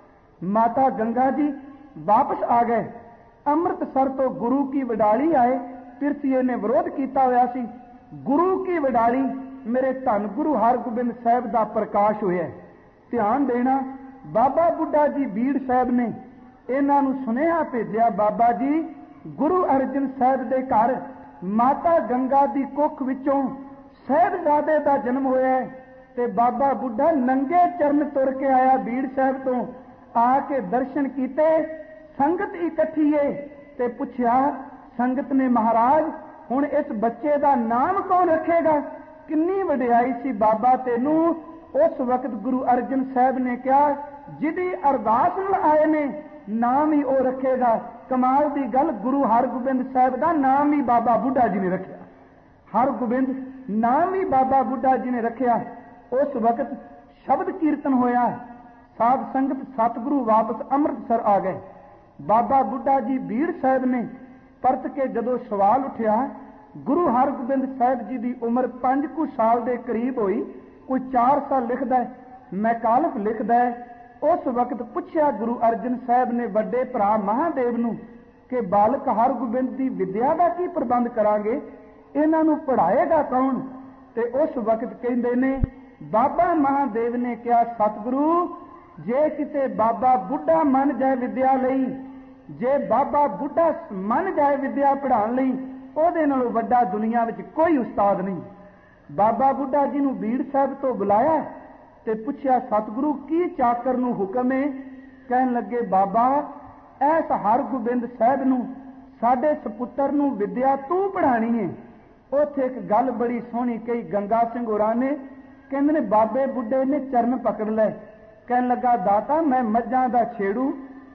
A: ਮਾਤਾ ਗੰਗਾ ਜੀ ਵਾਪਸ ਆ ਗਏ। ਅੰਮ੍ਰਿਤਸਰ ਤੋਂ ਗੁਰੂ ਕੀ ਵਡਾਲੀ ਆਏ। ਪਿਰਥੀਏ ਨੇ ਵਿਰੋਧ ਕੀਤਾ ਹੋਇਆ ਸੀ। ਗੁਰੂ ਕੀ ਵਡਾਲੀ ਮੇਰੇ ਧੰਨ ਗੁਰੂ ਹਰਗੋਬਿੰਦ ਸਾਹਿਬ ਦਾ ਪ੍ਰਕਾਸ਼ ਹੋਇਆ। ਧਿਆਨ ਦੇਣਾ, ਬਾਬਾ ਬੁੱਢਾ ਜੀ ਬੀੜ ਸਾਹਿਬ ਨੇ ਇਹਨਾਂ ਨੂੰ ਸੁਨੇਹਾ ਭੇਜਿਆ, ਬਾਬਾ ਜੀ ਗੁਰੂ ਅਰਜਨ ਸਾਹਿਬ ਦੇ ਘਰ ਮਾਤਾ ਗੰਗਾ ਦੀ ਕੁੱਖ ਵਿੱਚੋਂ ਸਾਹਿਬਜ਼ਾਦੇ ਦਾ ਜਨਮ ਹੋਇਆ ਤੇ ਬਾਬਾ ਬੁੱਢਾ ਨੰਗੇ ਚਰਨ ਤੁਰ ਕੇ ਆਇਆ ਬੀੜ ਸਾਹਿਬ ਤੋਂ। ਆ ਕੇ ਦਰਸ਼ਨ ਕੀਤੇ, ਸੰਗਤ ਇਕੱਠੀ ਏ ਤੇ ਪੁੱਛਿਆ ਸੰਗਤ ਨੇ ਮਹਾਰਾਜ ਹੁਣ ਇਸ ਬੱਚੇ ਦਾ ਨਾਮ ਕੌਣ ਰੱਖੇਗਾ? ਕਿੰਨੀ ਵਡਿਆਈ ਸੀ ਬਾਬਾ ਤੈਨੂੰ। ਉਸ ਵਕਤ ਗੁਰੂ ਅਰਜਨ ਸਾਹਿਬ ਨੇ ਕਿਹਾ ਜਿਹਦੀ ਅਰਦਾਸ ਨਾਲ ਆਏ ਨੇ ਨਾਮ ਹੀ ਉਹ ਰੱਖੇਗਾ। ਕਮਾਲ ਦੀ ਗੱਲ, ਗੁਰੂ ਹਰਗੋਬਿੰਦ ਸਾਹਿਬ ਦਾ ਨਾਮ ਹੀ ਬਾਬਾ ਬੁੱਢਾ ਜੀ ਨੇ ਰੱਖਿਆ। ਹਰਗੋਬਿੰਦ ਨਾਮ ਹੀ ਬਾਬਾ ਬੁੱਢਾ ਜੀ ਨੇ ਰੱਖਿਆ। ਉਸ ਵਕਤ ਸ਼ਬਦ ਕੀਰਤਨ ਹੋਇਆ। ਸਾਧ ਸੰਗਤ ਸਤਿਗੁਰੂ ਵਾਪਸ ਅੰਮ੍ਰਿਤਸਰ ਆ ਗਏ। ਬਾਬਾ ਬੁੱਢਾ ਜੀ ਬੀੜ ਸਾਹਿਬ ਨੇ ਪਰਤ ਕੇ ਜਦੋਂ ਸਵਾਲ ਉੱਠਿਆ, ਗੁਰੂ ਹਰਗੋਬਿੰਦ ਸਾਹਿਬ ਜੀ ਦੀ ਉਮਰ ਪੰਜ ਕੁ ਸਾਲ ਦੇ ਕਰੀਬ ਹੋਈ, ਕੋਈ ਚਾਰ ਸਾਲ ਲਿਖਦਾ ਹੈ, ਮੈਕਾਲਫ ਲਿਖਦਾ ਹੈ। ਉਸ ਵਕਤ ਪੁੱਛਿਆ ਗੁਰੂ ਅਰਜਨ ਸਾਹਿਬ ਨੇ ਵੱਡੇ ਭਰਾ ਮਹਾਦੇਵ ਨੂੰ ਕਿ ਬਾਲਕ ਹਰਗੋਬਿੰਦ ਦੀ ਵਿਦਿਆ ਦਾ ਕੀ ਪ੍ਰਬੰਧ ਕਰਾਂਗੇ, ਇਹਨਾਂ ਨੂੰ ਪੜ੍ਹਾਏਗਾ ਕੌਣ? ਤੇ ਉਸ ਵਕਤ ਕਹਿੰਦੇ ਨੇ ਬਾਬਾ ਮਹਾਦੇਵ ਨੇ ਕਿਹਾ ਸਤਿਗੁਰੂ ਜੇ ਕਿਤੇ ਬਾਬਾ ਬੁੱਢਾ ਮੰਨ ਜਾਏ ਵਿਦਿਆ ਲਈ, ਜੇ ਬਾਬਾ ਬੁੱਢਾ ਮੰਨ ਜਾਏ ਵਿਦਿਆ ਪੜ੍ਹਾਉਣ ਲਈ, ਉਹਦੇ ਨਾਲੋਂ ਵੱਡਾ ਦੁਨੀਆ ਵਿੱਚ ਕੋਈ ਉਸਤਾਦ ਨਹੀਂ। ਬਾਬਾ ਬੁੱਢਾ ਜੀ ਨੂੰ ਬੀੜ ਸਾਹਿਬ ਤੋਂ ਬੁਲਾਇਆ ਤੇ ਪੁੱਛਿਆ ਸਤਿਗੁਰੂ ਕੀ ਚਾਕਰ ਨੂੰ ਹੁਕਮ ਹੈ कहन लगे बाबा ऐस हरगोबिंद साहब नूं साडे सपुत्र नूं विद्या तू पढ़ानी है। उत्थे एक गल बड़ी सोहनी कही गंगा सिंह होरां ने, कहंदे ने बाबे बुढ़े ने चरण पकड़ लै। कहन लगा दाता मैं मझां दा छेड़ू,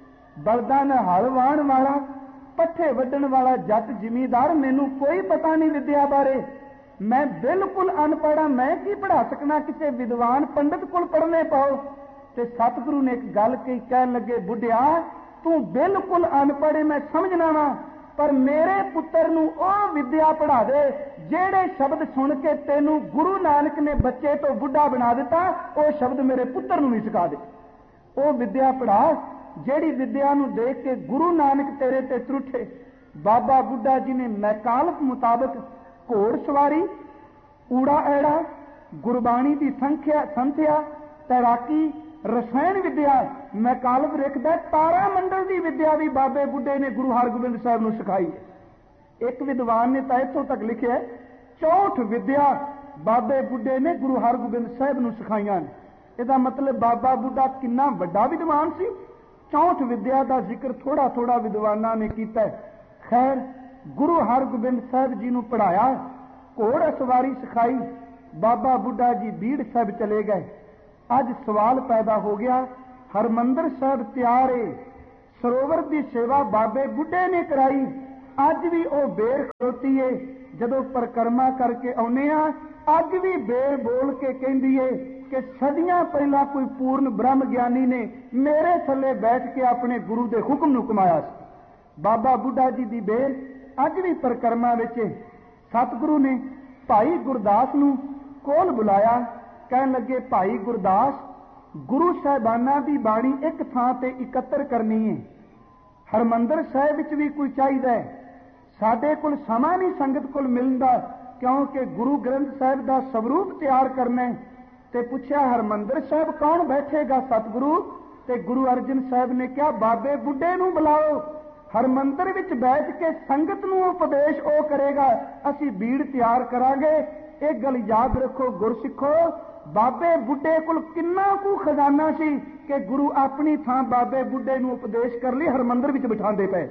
A: बलदां नाल हल वाहण वाला, पट्ठे वड्डण वाला जट जिमीदार, मैनू कोई पता नहीं विद्या बारे, मैं बिल्कुल अनपढ़, मैं की पढ़ा सकना, किसी विद्वान पंडित कोल पढ़ने पाओ। ते सतगुरु ने एक गल कही, कहन लगे बुढ़िया तू बिल्कुल अनपढ़, मैं समझना वा, पर मेरे पुत्र नूं ओह विद्या पढ़ा दे जेड़े शब्द सुन के तेनू गुरु नानक ने बच्चे तो बुढ़ा बना दिता, ओह शब्द मेरे पुत्र नूं भी सिखा दे। ओह विद्या पढ़ा जेड़ी विद्या नूं देख के गुरु नानक तेरे ते त्रुठे। बाबा बुढ़ा जी ने मैकालफ मुताबक घोड़ सवारी, ऊड़ा ऐड़ा, गुरबाणी की संख्या संथ्या, तैराकी, रसायन विद्या, मैकालफ लिखदा तारा मंडल की विद्या भी बाबे बुढ़े ने गुरु हरगोबिंद साहब नूं सिखाई है। एक विद्वान ने तो इत्थों तक लिखिया चौठ विद्या बाबे बुढ़े ने गुरु हरगोबिंद साहब नूं सिखाईयां ने। इहदा मतलब बाबा बुढ़ा कितना वड्डा विद्वान सी। चौठ विद्या का जिक्र थोड़ा थोड़ा विद्वाना ने किया। खैर गुरु हरगोबिंद साहब जी नूं पढ़ाया, घोड़ सवारी सिखाई, बाबा बुढ़ा जी बीड़ साहब चले गए। अज सवाल पैदा हो गया, हरमंदर साहब तैयार है, सरोवर की सेवा बाबे बुढ़े ने कराई, अज भी वह बेर खड़ोती है। जदों परिक्रमा करके आने अज भी बेर बोल के कहती है कि सदियां पहला कोई पूर्ण ब्रह्म ज्ञानी ने मेरे थले बैठ के अपने गुरु के हुक्म नूं कमाया। बाबा बुढ़ा जी की बेर अज भी परिक्रमा विच। सतगुरु ने भाई गुरदास नूं कोल बुलाया, कहन लगे भाई गुरदास गुरु साहिबाना की बाणी एक थां ते इकत्र करनी है, हरमंदर साहिब विच भी कोई चाहिए, साडे कोल समा नहीं संगत कोल मिलदा, क्योंकि गुरु ग्रंथ साहिब का स्वरूप तैयार करना है। ते पुछया हरमंदर साहिब कौन बैठेगा सतगुरु? ते गुरु अर्जन साहिब ने कहा बाबे बुढ़े नूं बुलाओ, हरमंदर विच बैठ के संगत नूं उपदेश ओ करेगा, असी बीड़ तैयार करांगे। एक गल याद रखो गुरसिखो, बाबे बुढ़े कोल किन्ना कु खजाना सी कि गुरु अपनी थां बाबे बुढ़े नूं उपदेश कर ली हरमंदर विच बिठांदे पे।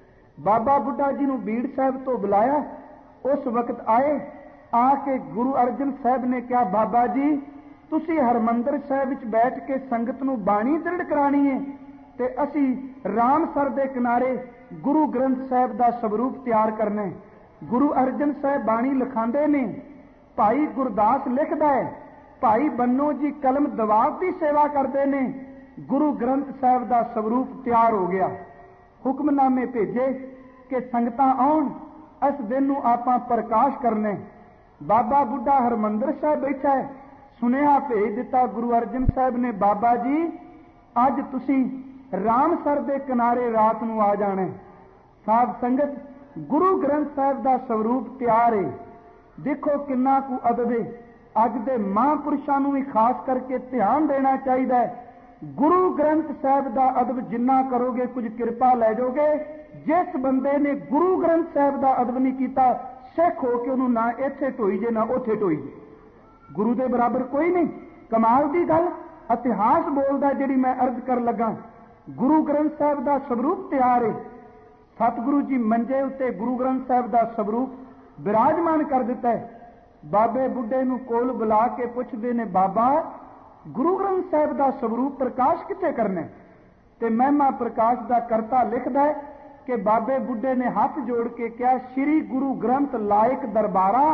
A: बाबा बुढ़ा जी नूं बीड़ साहिब तो बुलाया, उस वक्त आए, आके गुरु अर्जन साहिब ने कहा बाबा जी तुसी हरमंदर साहिब विच बैठ के संगत नूं बाणी दृढ़ करानी है, ते असी रामसर दे किनारे गुरु ग्रंथ साहिब का स्वरूप तैयार करना है। गुरु अर्जन साहिब बाणी लिखांदे ने, भाई गुरदास लिखदा है, भाई बन्नो जी कलम दवाब की सेवा करते ने, गुरु ग्रंथ साहिब का स्वरूप तैयार हो गया। हुक्मनामे भेजे कि संगतां आउण, इस दिन नूं आपां प्रकाश करने। बाबा बुढ़ा हरमंदर साहिब बैठा है, सुनेहा भेज दिता गुरु अर्जन साहिब ने, बाबा जी अज तुसी रामसर दे किनारे रात नूं आ जाना। साध संगत गुरु ग्रंथ साहिब का स्वरूप तैयार है। देखो किन्ना कु अदब है। अज दे महापुरुषां नूं भी खास करके ध्यान देना चाहिए। गुरु ग्रंथ साहिब का अदब जिन्ना करोगे कुछ कृपा लै जाओगे। जिस बंदे ने गुरु ग्रंथ साहिब का अदब नहीं किया, सिख हो के उन्होंने ना इत्थे ढोई जे ना उत्थे ढोई जे, गुरु के बराबर कोई नहीं। कमाल की गल इतिहास बोलता जिहड़ी मैं अर्ज कर लगा। गुरु ग्रंथ साहिब का स्वरूप तैयार है। सतगुरु जी मंजे उत्ते गुरु ग्रंथ साहिब का स्वरूप विराजमान कर दिता है। बाबे बुढ़े नूं कोल बुला के पुछदे ने, बाबा गुरु ग्रंथ साहिब का स्वरूप प्रकाश कित्थे करना? ते महिमा प्रकाश का करता लिखदा है कि बाबे बुढ़े ने हाथ जोड़ के कहा, श्री गुरु ग्रंथ लायक दरबारा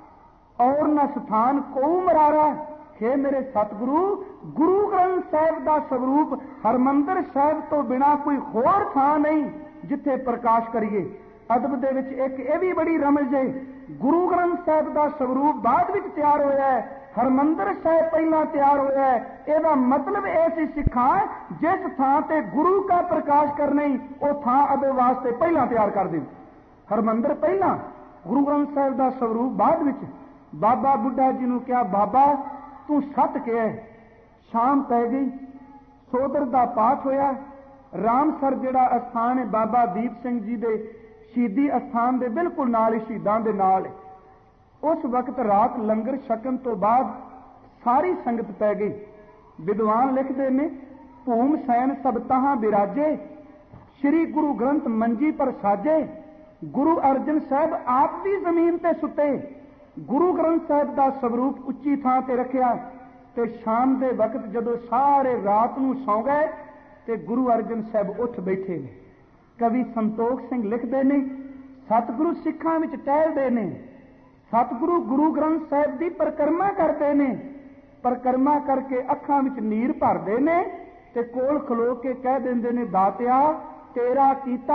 A: और न स्थान को मरारा। हे मेरे सतगुरु, गुरु ग्रंथ साहिब का स्वरूप हरमंदर साहिब तो बिना कोई होर थां नहीं जिथे प्रकाश करिए। अदब दे विच एक यह भी बड़ी रमज है, गुरु ग्रंथ साहिब का स्वरूप बाद विच तैयार होया है, हरमंदर साहिब पहला तैयार होया है। ਇਹਦਾ मतलब ऐसी सिखा जिस थां ते गुरु का प्रकाश करना ही वो थां अदब वास्ते पहला तैयार कर दे। हरमंदर पहला, गुरु ग्रंथ साहिब का स्वरूप बाद विच। बाबा बुढ़ा जी ने कहा, बाबा तू सत कहा। शाम पै गई, सोदर का पाठ होया। रामसर जिहड़ा अस्थान है बाबा दीप सिंह जी के शहीदी अस्थान के बिल्कुल नाल ही शहीदां दे नाल है। उस वक्त रात लंगर छकन तो बाद सारी संगत पै गई। विद्वान लिखते हैं ਭੂਮ ਸੈਨ ਸਭ ਤਹਾਂ ਬਿਰਾਜੇ, श्री गुरु ग्रंथ मंजी पर साजे। गुरु अर्जन साहब आप भी जमीन ते सुते, गुरु ग्रंथ साहब का स्वरूप उच्ची थां ते रखिया। ते शाम के वक्त जदों सारे रात नूं सौ गए ते गुरु अर्जन साहब उठ बैठे ने। कवि संतोख सिंह लिखते ने, सतगुरु सिखां विच टहलदे ने, सतगुरु गुरु ग्रंथ साहब की परिक्रमा करते ने, परिक्रमा करके अखां विच नीर भरदे ने ते कोल खलो के कह दिंदे ने, दातिया तेरा कीता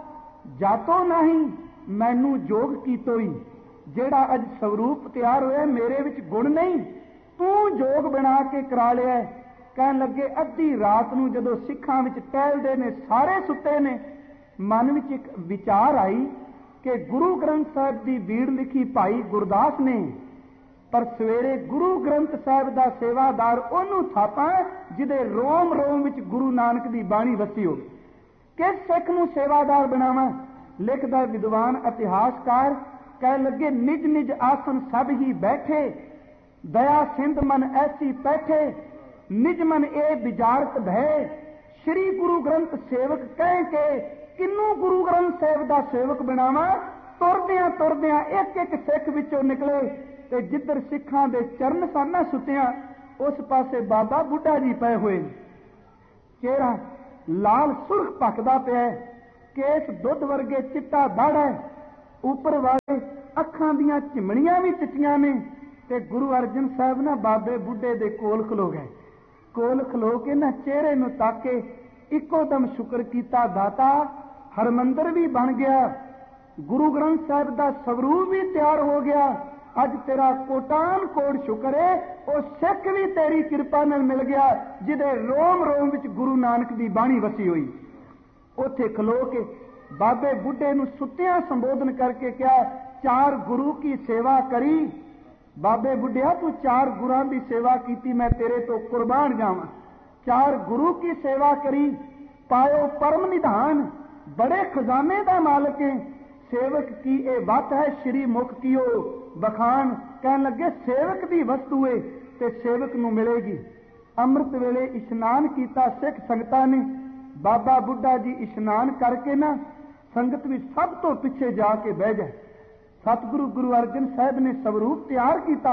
A: जातो नहीं मैनू जोग कीतोई। जेड़ा अज स्वरूप तैयार होया मेरे विच गुण नहीं, तू जोग बना के करा लिया। कहन लगे अद्धी रात नूं जदों सिखां विच टहलदे ने, सारे सुते ने, मन विच एक विचार आई कि गुरु ग्रंथ साहब की बीड़ लिखी भाई गुरदास ने, पर सवेरे गुरु ग्रंथ साहब का सेवादार उहनूं थापां जिहदे रोम रोम विच गुरु नानक की बाणी वसी होवे। किस सिख नूं सेवादार बनावा? लिखदा विद्वान इतिहासकार कह लगे, निज निज आसन सब ही बैठे, दया सिंध मन ऐसी पैठे, निज मन ए विचारत भय, श्री गुरु ग्रंथ सेवक कह के किन्नू गुरु ग्रंथ साहब का सेवक बनावा। तुरदियां तुरदियां एक एक सिख विचों निकले ते जिधर सिखां दे चरण साना सुतिया उस पासे बाबा बुढ़ा जी पए हुए, चेहरा लाल सुर्ख पकदा पिया, केस दुध वर्गे चिट्टा दाड़ा है, उपर वाले अखां दियां चिमणियां भी चिट्टियां ने। ते गुरु अर्जन साहब ना बाबे बुढ़े दे कोल खलो गए, कोल खलो के ना चेहरे नूं ताके इको दम शुक्र कीता, दाता हरमंदर भी बन गया, गुरु ग्रंथ साहब का स्वरूप भी तैयार हो गया, अज तेरा कोटान कोट शुक्र है, और सिख भी तेरी कृपा नाल मिल गया जिहदे रोम रोम विच गुरु नानक की बाणी वसी हुई। उत्थे खलो के बाबे बुढ़े नूं सुत्तियां संबोधन करके कहा, चार गुरु की सेवा करी। बाबे बुढ़िया तू चार गुरां की सेवा कीती, मैं तेरे तो कुर्बान जावां। चार गुरु की सेवा करी, पायो परम निधान, बड़े खजाने का मालिक है, सेवक की ए बात है श्री मुख की ओ बखान। कहन लगे सेवक की वस्तु है ते सेवक नूं मिलेगी। अमृत वेले इशनान कीता सिख संगतां ने। बाबा बुढ़ा जी इशनान करके ना संगत भी सब तो पिछे जाके बह जाए। सतगुरु गुरु अर्जन साहब ने स्वरूप तैयार किया।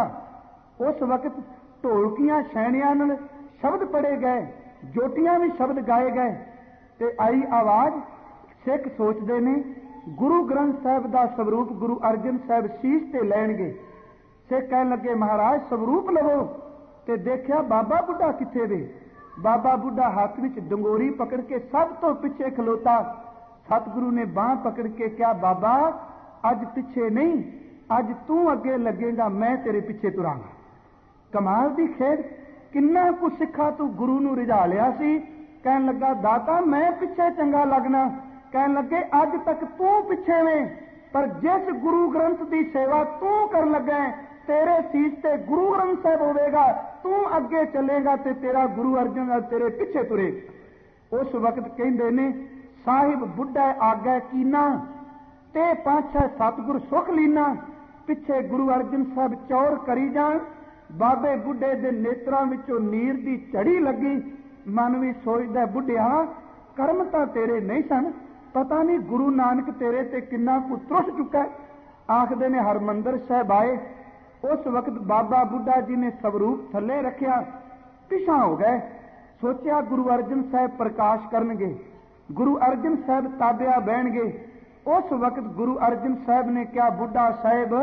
A: उस वक्त ढोलकियां छैणियां नाल शब्द पढ़े गए, जोटियां भी शब्द गाए गए ते आई आवाज। सिख सोचते ने गुरु ग्रंथ साहब का स्वरूप गुरु अर्जन साहब शीश ते लैणगे। सिख कहन लगे महाराज स्वरूप लवो, ते देखिया बाबा बुढ़ा किथे वे। बाबा बुढ़ा हाथ विच डंगोरी पकड़ के सब तो पिछे खलोता। सतगुरु ने बांह पकड़ के कहा, बाबा अज पिछे नहीं, अज तू अगे लगेगा, मैं तेरे पिछे तुरांगा। कमाल दी खेड, किन्ना कु सिखा तू गुरु नूं रिझा लिया सी। कहन लगा दाता मैं पिछे चंगा लगना। कहन लगे अज तक तू पिछे में, पर जिस गुरु ग्रंथ की सेवा तू कर लगा तेरे शीश ते गुरु ग्रंथ साहब होवेगा, तू अगे चलेगा ते तेरा गुरु अर्जन तेरे पिछे तुरे। उस वक्त कहंदे ने साहिब बुढ़ा आगे कीना ते पांछा सतगुर सुख लीना। पिछे गुरु अर्जन साहब चौर करी जान। बाबे बुढ़े दे नेत्रां विचों नीर दी झड़ी लगी। मन भी सोचदा बुढ़िया कर्म तां तेरे नहीं सन, पता नहीं गुरु नानक तेरे ते किन्ना कु त्रुस चुका। आखदे ने हरमंदर साहब आए। उस वक्त बाबा बुढ़ा जी ने स्वरूप थले रखिया, पिछा हो गए। सोचा गुरु अर्जन साहब प्रकाश करनगे, गुरु अर्जन साहब ताबिया बहणगे। उस वक्त गुरु अर्जन साहब ने कहा, बुढ़ा साहब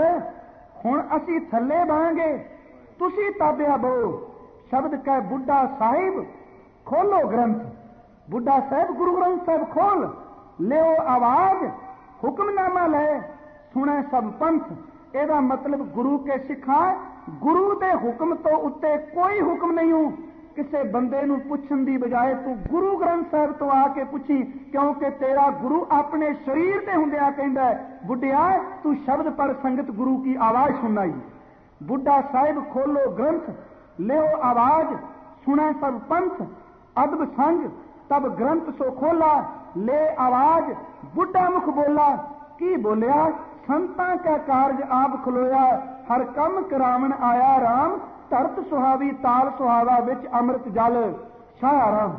A: हुण असी थले बहांगे, तुसी ताबिया बहो। शब्द कह बुढ़ा साहिब खोलो ग्रंथ। बुढ़ा साहब गुरु ग्रंथ साहब खोल लियो आवाज, हुक्मनामा ले सुने सब पंथ। एदा मतलब गुरु के सिखा, गुरु दे हुक्म तो उत्ते कोई हुक्म नहीं हो। किसे बंदे नूं पुछण दी बजाए तू गुरु ग्रंथ साहब तो आके पुछी, क्योंकि तेरा गुरु अपने शरीर ते हुंदिया कहंदा है, बुढ़िया तू शब्द पर संगत गुरु की आवाज सुनाई। बुढ़ा साहिब खोलो ग्रंथ, लियो आवाज, सुने सब पंथ। अदब संग तब ग्रंथ सो खोला, ले आवाज। बुढ़ा मुख बोला, की बोलिया, संतां का कारज आप खलोया, हर कम करावन आया राम, धरत सुहावी ताल सुहावा विच अमृत जल छाया राम।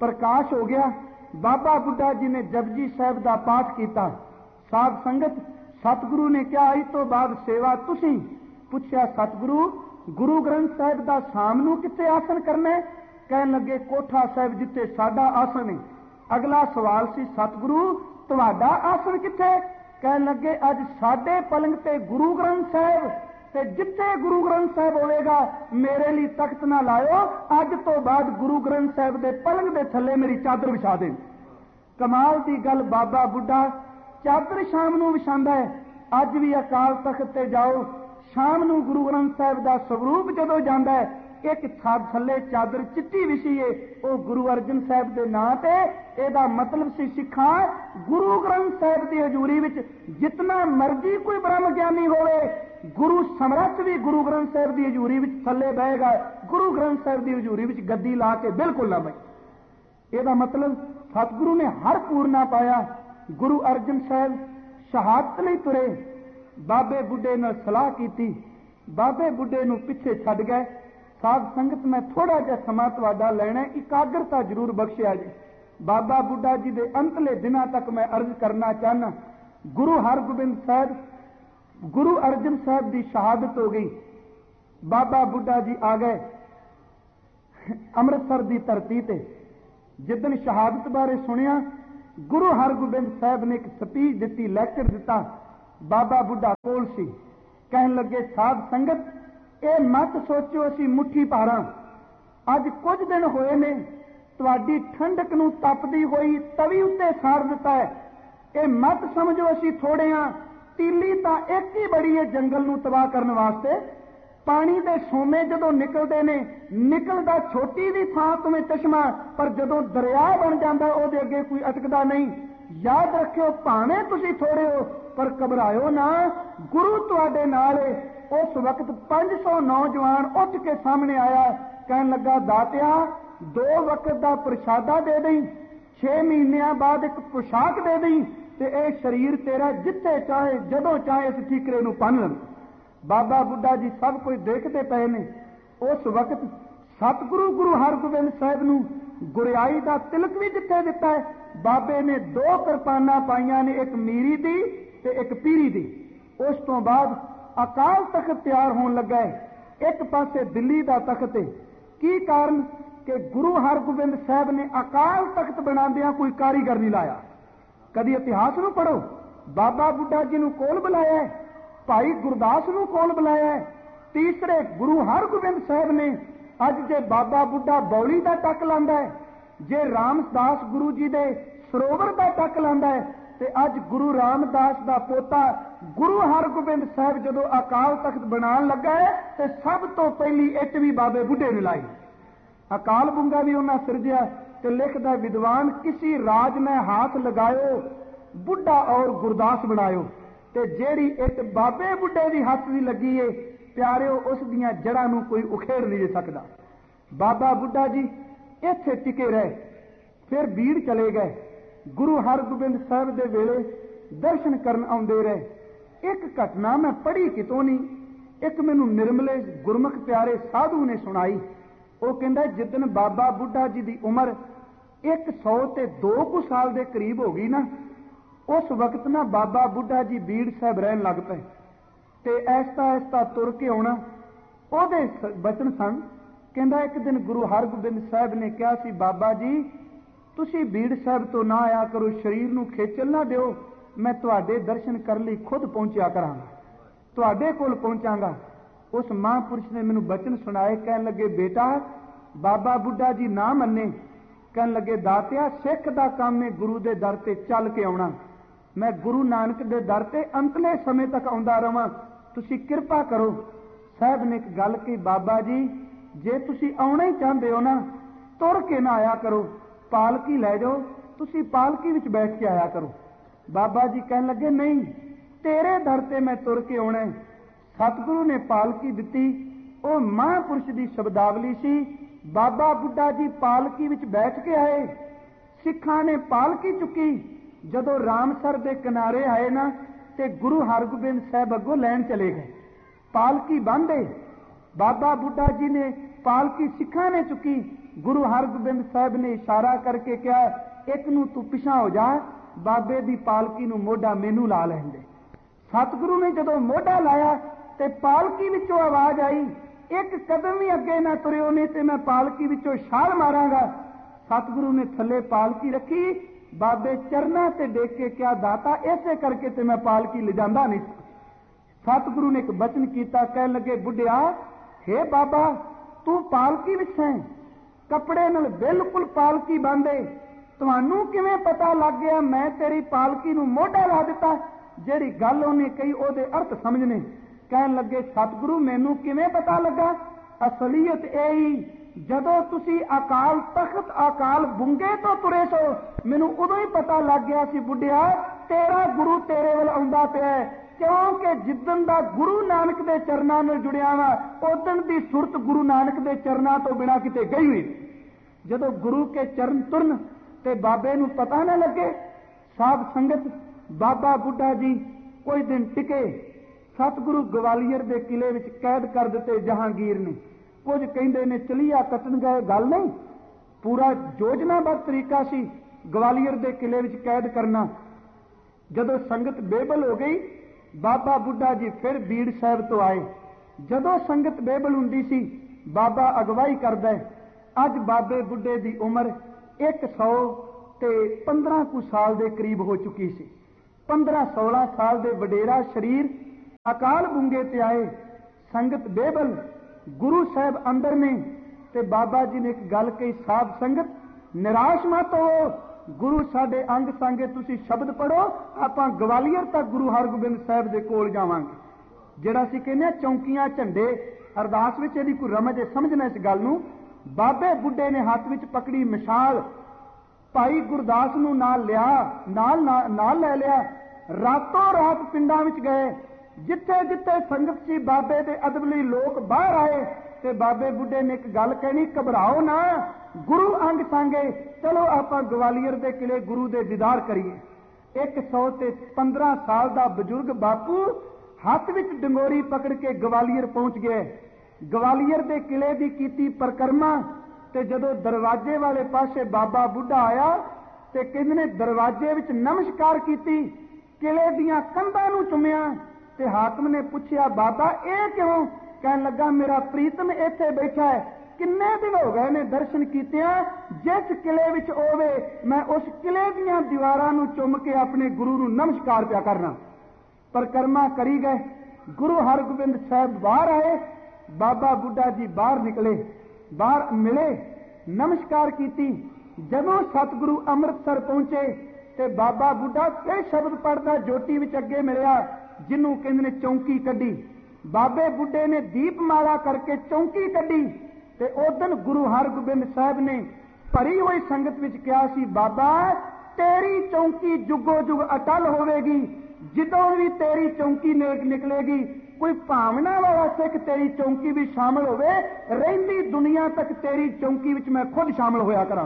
A: प्रकाश हो गया। बाबा बुढ़ा जी ने जपजी साहब का पाठ किया। साध संगत सतगुरु ने क्या इस तो बाद सेवा तुसी? पूछया सतगुरु गुरु ग्रंथ साहब का शाम नूं कित्थे आसन करना है? कहन लगे कोठा साहब जिथे साडा आसन है। अगला सवाल सी सतगुरु तुहाडा आसन कित्थे? कहन लगे अज साडे पलंग ते गुरु ग्रंथ साहब ते जिथे गुरु ग्रंथ साहब होएगा मेरे लिए तख्त ना लायो, अज तो बाद गुरु ग्रंथ साहब दे पलंग दे थले मेरी चादर विछा दे। कमाल दी गल, बाबा बुढ़ा चादर शाम नूं विछांदा है। अज भी अकाल तख्त ते जाओ, शाम नूं गुरु ग्रंथ साहब दा स्वरूप जदों जांदा है, एक छाद थले चादर चिट्टी विछी है, वो गुरु अर्जन साहब के नां ते। एदा मतलब सी सिखा गुरु ग्रंथ साहब की हजूरी विच जितना मर्जी कोई ब्रह्म ज्ञानी होवे, गुरु समरथ भी गुरु ग्रंथ साहब की हजूरी विच थले बहेगा, गुरु ग्रंथ साहब की हजूरी विच गद्दी ला के बिल्कुल ना बहे। एदा मतलब सतगुरु ने हर पूरना पाया। गुरु अर्जन साहब शहादत नहीं तुरे, बाबे बुढ़े नाल सलाह की, बाबे बुढ़े नूं पिछे छड्ड गए। साध संगत मैं थोड़ा जिहा समा तुहाडा लैणा, इकाग्रता जरूर बख्शिया जी। बाबा बुढ़ा जी के अंतले दिनों तक मैं अर्ज करना चाहना, गुरु हरगोबिंद साहब गुरु अर्जन साहब की शहादत हो गई। बाबा बुढ़ा जी आ गए अमृतसर की धरती ते। जिदन शहादत बारे सुनिया, गुरु हरगोबिंद साहब ने एक स्पीच दी, लैक्चर दिता। बाबा बुढ़ा कोल सी, कहन लगे साध संगत ये मत सोचो असी मुट्ठी भारा, अज कुछ दिन होए ने तुहाडी ठंडक नूं तपदी होई तवी उत्ते साड़ दिता है। ये मत समझो असी थोड़े हां, तीली तां एक ही बड़ी है जंगल नूं तबाह करने वास्ते। पानी दे सोमे जदों निकलदे ने, निकलदा छोटी दी थां तो में चश्मा, पर जदों दरिया बन जांदा उहदे अगे कोई अटकदा नहीं। याद रखियो भावें तुसीं थोड़े हो पर घबराओ ना, गुरु तुहाडे नाल है। उस वक्त पांच सौ नौजवान उठ के सामने आया, कहन लगा दातिया दो वक्त का प्रशादा दे दई, छे महीनों बाद एक पोशाक दे दई, ते ए शरीर तेरा जिथे चाहे जदों चाहे इस ठीकरे नूं पन लव। बाबा बुढ़ा जी सब कुछ देखते पे ने। उस वक्त सतगुरु गुरु हरगोबिंद साहब नूं गुरियाई का तिलक भी जिथे दिता है। बाबे ने दो किरपाना पाइया ने, एक मीरी दी ते एक पीरी दी। उस तो बाद अकाल तख्त तैयार होने लगा है। एक पासे दिल्ली का तख्त है। की कारण कि गुरु हरगोबिंद साहब ने अकाल तख्त बनांदिया कोई कारीगर नहीं लाया। कभी इतिहास नूं पढ़ो, बाबा बुढ़ा जी नूं कोल बुलाया है, भाई गुरदास नूं कोल बुलाया है, तीसरे गुरु हरगोबिंद साहब ने। अज जे बाबा बुढ़ा बौली का टक लांदा है, जे रामदास गुरु जी दे सरोवर का टक लांदा है, ते अज गुरु रामदास का पोता गुरु हरगोबिंद साहब जदों अकाल तख्त बनान लगा है, ते सब तो पहली इट भी बाबे बुढ़े ने लाई। अकाल बुंगा भी उन्हें सिरजिया ते लिखदा विद्वान किसी राज में हाथ लगायो, बुढ़ा और गुरदास बनायो। ते जेड़ी इट बाबे बुढ़े की हथ की लगी है प्यारिओ, उस दियां जड़ां नूं कोई उखेड़ नहीं सकता। बाबा बुढ़ा जी इत्थे टिके रहे, फिर बीड़ चले गए। गुरु हरगोबिंद साहब दे वेले दर्शन करन आउंदे रहे। एक घटना मैं पढ़ी कितों नहीं, एक मैनू निर्मले गुरमुख प्यारे साधु ने सुनाई। वो कहंदा जिदन बाबा बुढ़ा जी की उम्र एक सौ ते दो कुछ साल के करीब हो गई ना, उस वक्त ना बाबा बुढ़ा जी बीड़ साहब रहन लग पे, ते ऐसता ऐसता तुर के आना। ओहदे बचन सन, कहंदा एक दिन गुरु हरगोबिंद साहब ने कहा सी, बाबा जी तुसी बीड़ साहब तो ना आया करो, शरीर नूं खेचल ना दिओ, मैं तुहाडे दर्शन करने लई खुद पहुंचा करांगा, तुहाडे कोल पहुंचांगा। उस महापुरुष ने मैनू बचन सुनाए, कहन लगे बेटा बाबा बुढ़ा जी ना मन्ने, कहन लगे दातिया सिख दा काम है गुरु दे दर ते चल के आउणा, मैं गुरु नानक दे दर ते अंतले समय तक आउंदा रवां, तुसी किरपा करो। साहब ने एक गल कही, बाबा जी जे तुसी आउणा ही चाहते हो ना, तुर के ना आया करो, पालकी लै जाओ, तुसी पालकी विच बैठ के आया करो। बाबा जी कहन लगे नहीं, तेरे दर ते मैं तुर के आउणा है। सतगुरु ने पालकी दिती, वो महापुरुष की शब्दावली सी। बाबा बुढ़ा जी पालकी विच बैठ के आए, सिखां ने पालकी चुकी। जदों रामसर के किनारे आए ना, ते गुरु हरगोबिंद साहब अगों लैन चले गए। पालकी बंधे, बाबा बुढ़ा जी ने पालकी सिखां ने चुकी, गुरु हरगोबिंद साहब ने इशारा करके कहा, एक नूं तू पिछा हो जा, बाबे दी पालकी नूं मोढा मैनू ला लैंदे। सतगुरु ने जदों मोढा लाया ते पालकी विचों आवाज आई, एक कदम भी अगे ना तुरियो ने ते मैं पालकी विचों छाल मारांगा। सतगुरु ने थले पालकी रखी, बाबे चरना ते देख के क्या दाता ऐसे करके ते मैं पालकी ले जांदा नहीं। सतगुरु ने एक बचन किया, कह लगे, बुढ़िया हे बाबा तू पालकी विच है, कपड़े नाल बिल्कुल पालकी बांधे, तुहानू किवें पता लग गया मैं तेरी पालकी नूं मोढा ला दिता? जिहड़ी गल उहने कही ओहदे अर्थ समझने। कहन लगे, सतगुरु मैनू किवें पता लगा? असलीयत यही, जदों तुसी अकाल तख्त अकाल बुंगे तो तुरे सो, मैनू उदों ही पता लग गया सी बुढ़िया तेरा गुरु तेरे वल आउंदा पिया है, क्योंकि जिद्दन दा गुरु नानक दे चरनां नाल जुड़िया वा, उदन दी सुरत गुरु नानक दे चरनां तो बिना किते गई हुई। जदों गुरु के चरण तुरन ते बाबे नूं पता ना लगे। साध संगत बाबा बुढ़ा जी कोई दिन टिके, सतगुरु ग्वालियर के किले विच कैद कर दिते जहांगीर ने। कुछ कहंदे ने चलिया कटन गए, गल नहीं, पूरा योजनाबद्ध तरीका सी ग्वालियर के किले विच कैद करना। जदों संगत बेबल हो गई, बाबा बुढ़ा जी फिर बीड़ साहब तो आए। जदों संगत बेबल हुंदी सी, बाबा अगवाई करदा है। अज बाबे बुढ़े की उम्र एक सौ ते पंद्रह कु साल के करीब हो चुकी सी। पंद्रह सोलह साल के वडेरा शरीर अकाल बूंगे ते आए। संगत बेबल गुरु साहब अंदर ने ते बाबा जी ने एक गल कही, साध संगत निराश मत हो, गुरु साडे अंग संगे, तुसी शब्द पढ़ो, आपां ग्वालियर तक गुरु हरगोबिंद साहब दे कोल जावांगे। जिहड़ा सी कहने चौंकियां झंडे अरदास विच इहदी कोई रमज है, समझना इस गल नूं। बाबे बुढ़े ने हाथ विच पकड़ी मशाल, भाई गुरदास नूं नाल लिया, नाल नाल लै लिया, रातों रात पिंडां विच गए। जिथे जिथे संगत सी बाबे दे अदबली लोग बाहर आए ते बाबे बुढ़े ने एक गल कहनी, घबराओ ना, गुरु अंग सांगे, चलो आपां ग्वालियर दे किले गुरु दे दीदार करिए। एक सौ ते पंद्रह साल दा बजुर्ग बापू हाथ विच डंगोरी पकड़ के ग्वालियर पहुंच गए। ग्वालियर दे किले दी कीती परिक्रमा ते जदों दरवाजे वाले पासे बाबा बुढ़ा आया ते कहंदे ने दरवाजे विच नमस्कार कीती, किले दियां कंधां नूं चुमिया ते हाकम ने पूछया, बाबा ये क्यों? कहन लगा, मेरा प्रीतम इत्थे बैठा है, किन्ने दिन हो गए ने दर्शन कीतियां, जिस किले विच होवे मैं उस किले दियां दीवारां नूं चुम के अपने गुरु नूं नमस्कार पिया करना। परिक्रमा करी गए, गुरु हरगोबिंद साहब बाहर आए, बाबा बुढ़ा जी बाहर निकले, बाहर मिले, नमस्कार कीती। जदों सतगुरु अमृतसर पहुंचे ते बाबा बुढ़ा फिर शब्द पढ़दा जोटी विच अगे मिलिया, जिन्हों कहंदे ने चौंकी कड्डी। बाबे बुढ़े ने दीपमाला करके चौंकी कड्डी ते उदन गुरु हरगोबिंद साहब ने भरी हुई संगत विच कहा सी, बाबा तेरी चौंकी जुगो जुग अटल होवेगी, जिदों भी तेरी चौंकी निकलेगी कोई भावना वाला सिख तेरी चौंकी भी शामिल होवे, रहिंदी दुनिया तक तेरी चौंकी विच मैं खुद शामिल होया करां।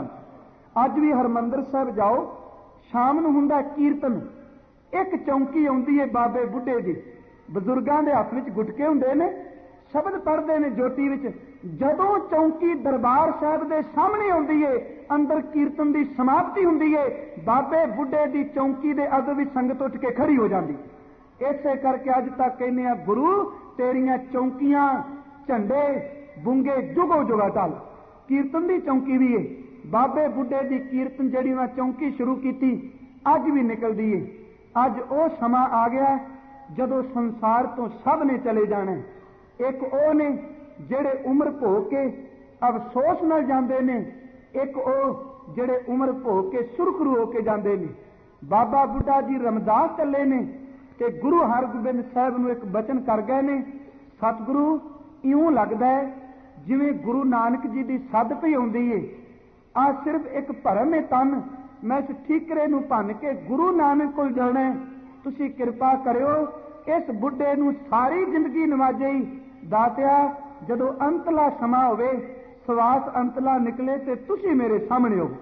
A: अज भी हरमंदर साहब जाओ, शाम नूं हुंदा कीर्तन, एक चौंकी आउंदी है बाबे बुढ़े दी, बजुर्गां दे हत्थ विच गुटके हुंदे ने, शब्द पढ़दे ने जोटी विच। जदों चौंकी दरबार साहब दे सामने आउंदी है, अंदर कीर्तन दी समाप्ति हुंदी है, बाबे बुढ़े दी चौंकी दे अग विच संगत उठ के खड़ी हो जांदी। इसे करके अज तक कहने आ, गुरु तेरियां चौंकियां झंडे बुंगे जुगो जुगा टल। कीर्तन दी चौंकी भी है, बाबे बुढ़े दी कीर्तन जिहड़ी उन्हां चौंकी शुरू कीती अज भी निकलदी है। अज वो समा आ गया जदों संसार तो सब ने चले जाना। एक वो ने जेड़े उम्र भोग के अफसोस नाल जांदे ने, एक वो जेड़े उम्र भोग के सुरखरू होके जांदे ने। बाबा बुढ़ा जी रमदास चले ने ते गुरु हरगोबिंद साहब नूं एक बचन कर गए ने, सतगुरु इउं लगदा है जिवें गुरु नानक जी दी सद पई आउंदी है, आ सिर्फ एक भरम है तन, मैं इस ठीकरे नूं भन के गुरु नानक कोल जाना है, तुसीं किरपा करियो इस बुढ़े नूं सारी जिंदगी नवाजे। दातिया जदों अंतला समा होवे, सवास अंतला निकले ते तुसीं मेरे सामने हो।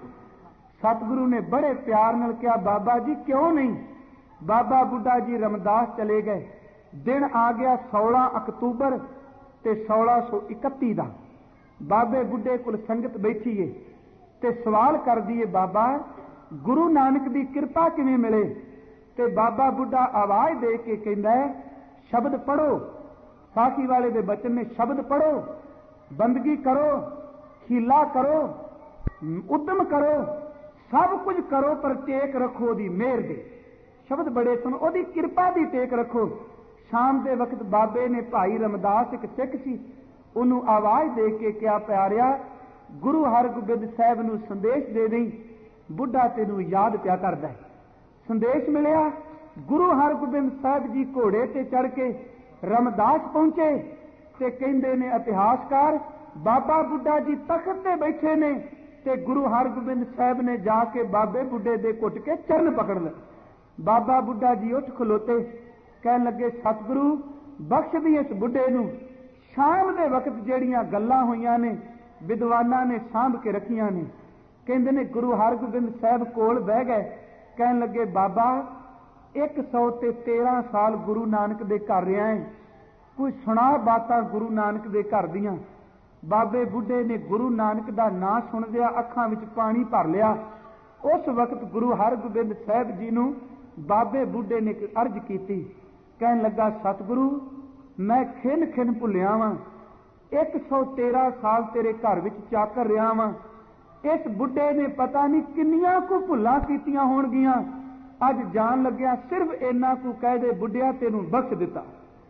A: सतगुरु ने बड़े प्यार नाल कहा, बाबा जी क्यों नहीं। बाबा बुढ़ा जी रमदास चले गए। दिन आ गया सोलह अक्तूबर ते सोलह सौ इकती का। बाबे बुढ़े कोल संगत बैठी है ते सवाल कर दिए, बाबा गुरु नानक की कृपा किवें मिले? ते बाबा बुढ़ा आवाज दे के कहंदा है, शब्द पढ़ो। साखी वाले दे बचन ने, शब्द पढ़ो, बंदगी करो, खीला करो, उद्यम करो, सब कुछ करो, पर टेक रखो दी मेहर दे। शब्द बड़े सुनो, ओदी कृपा दी टेक रखो। शाम के वक्त बाबे ने भाई रमदास एक सिख सी, उन्होंने आवाज दे के क्या, प्यारिया गुरु हरगोबिंद साहब नूं संदेश दे दई, बुढ़ा तेनू याद प्या करदा है। संदेश मिलिया, गुरु हरगोबिंद साहब जी घोड़े ते चढ़ के रमदास पहुंचे ते कहंदे ने इतिहासकार, बाबा बुढ़ा जी तख्त ते बैठे ने ते गुरु हरगोबिंद साहब ने जाके बाबे बुढ़े दे घुट के चरण पकड़ ले। बाबा बुढ़ा जी उठ खलोते, कहन लगे, सतगुरु बख्श दी इस बुढ़े नूं। शाम दे वक्त ਜਿਹੜੀਆਂ ਗੱਲਾਂ ਹੋਈਆਂ ਨੇ विद्वाना ने सांभ के रखियां ने। कहते ने गुरु हरगोबिंद साहब कोल बह गए, कहन लगे, बाबा एक सौ ते तेरह साल गुरु नानक दे घर रहा है, कोई सुना बातां गुरु नानक दे घर दियां। बाबे बुढ़े ने गुरु नानक दा नां सुनदिया अखां विच पानी भर लिया। उस वक्त गुरु हरगोबिंद साहब जी नूं बाबे बुढ़े ने एक अर्ज की, कहन लगा, सतगुरु मैं खिन खिन भुलिया वां, एक सौ तेरह साल तेरे घर विच चाकर रहा वां। इस बुढ़े ने पता नहीं किन्नियां को भुल्लां कीतियां होणगियां, अज जान लग्या सिर्फ इन्ना को कह दे, बुढ़िया तेनू बख्श दिता।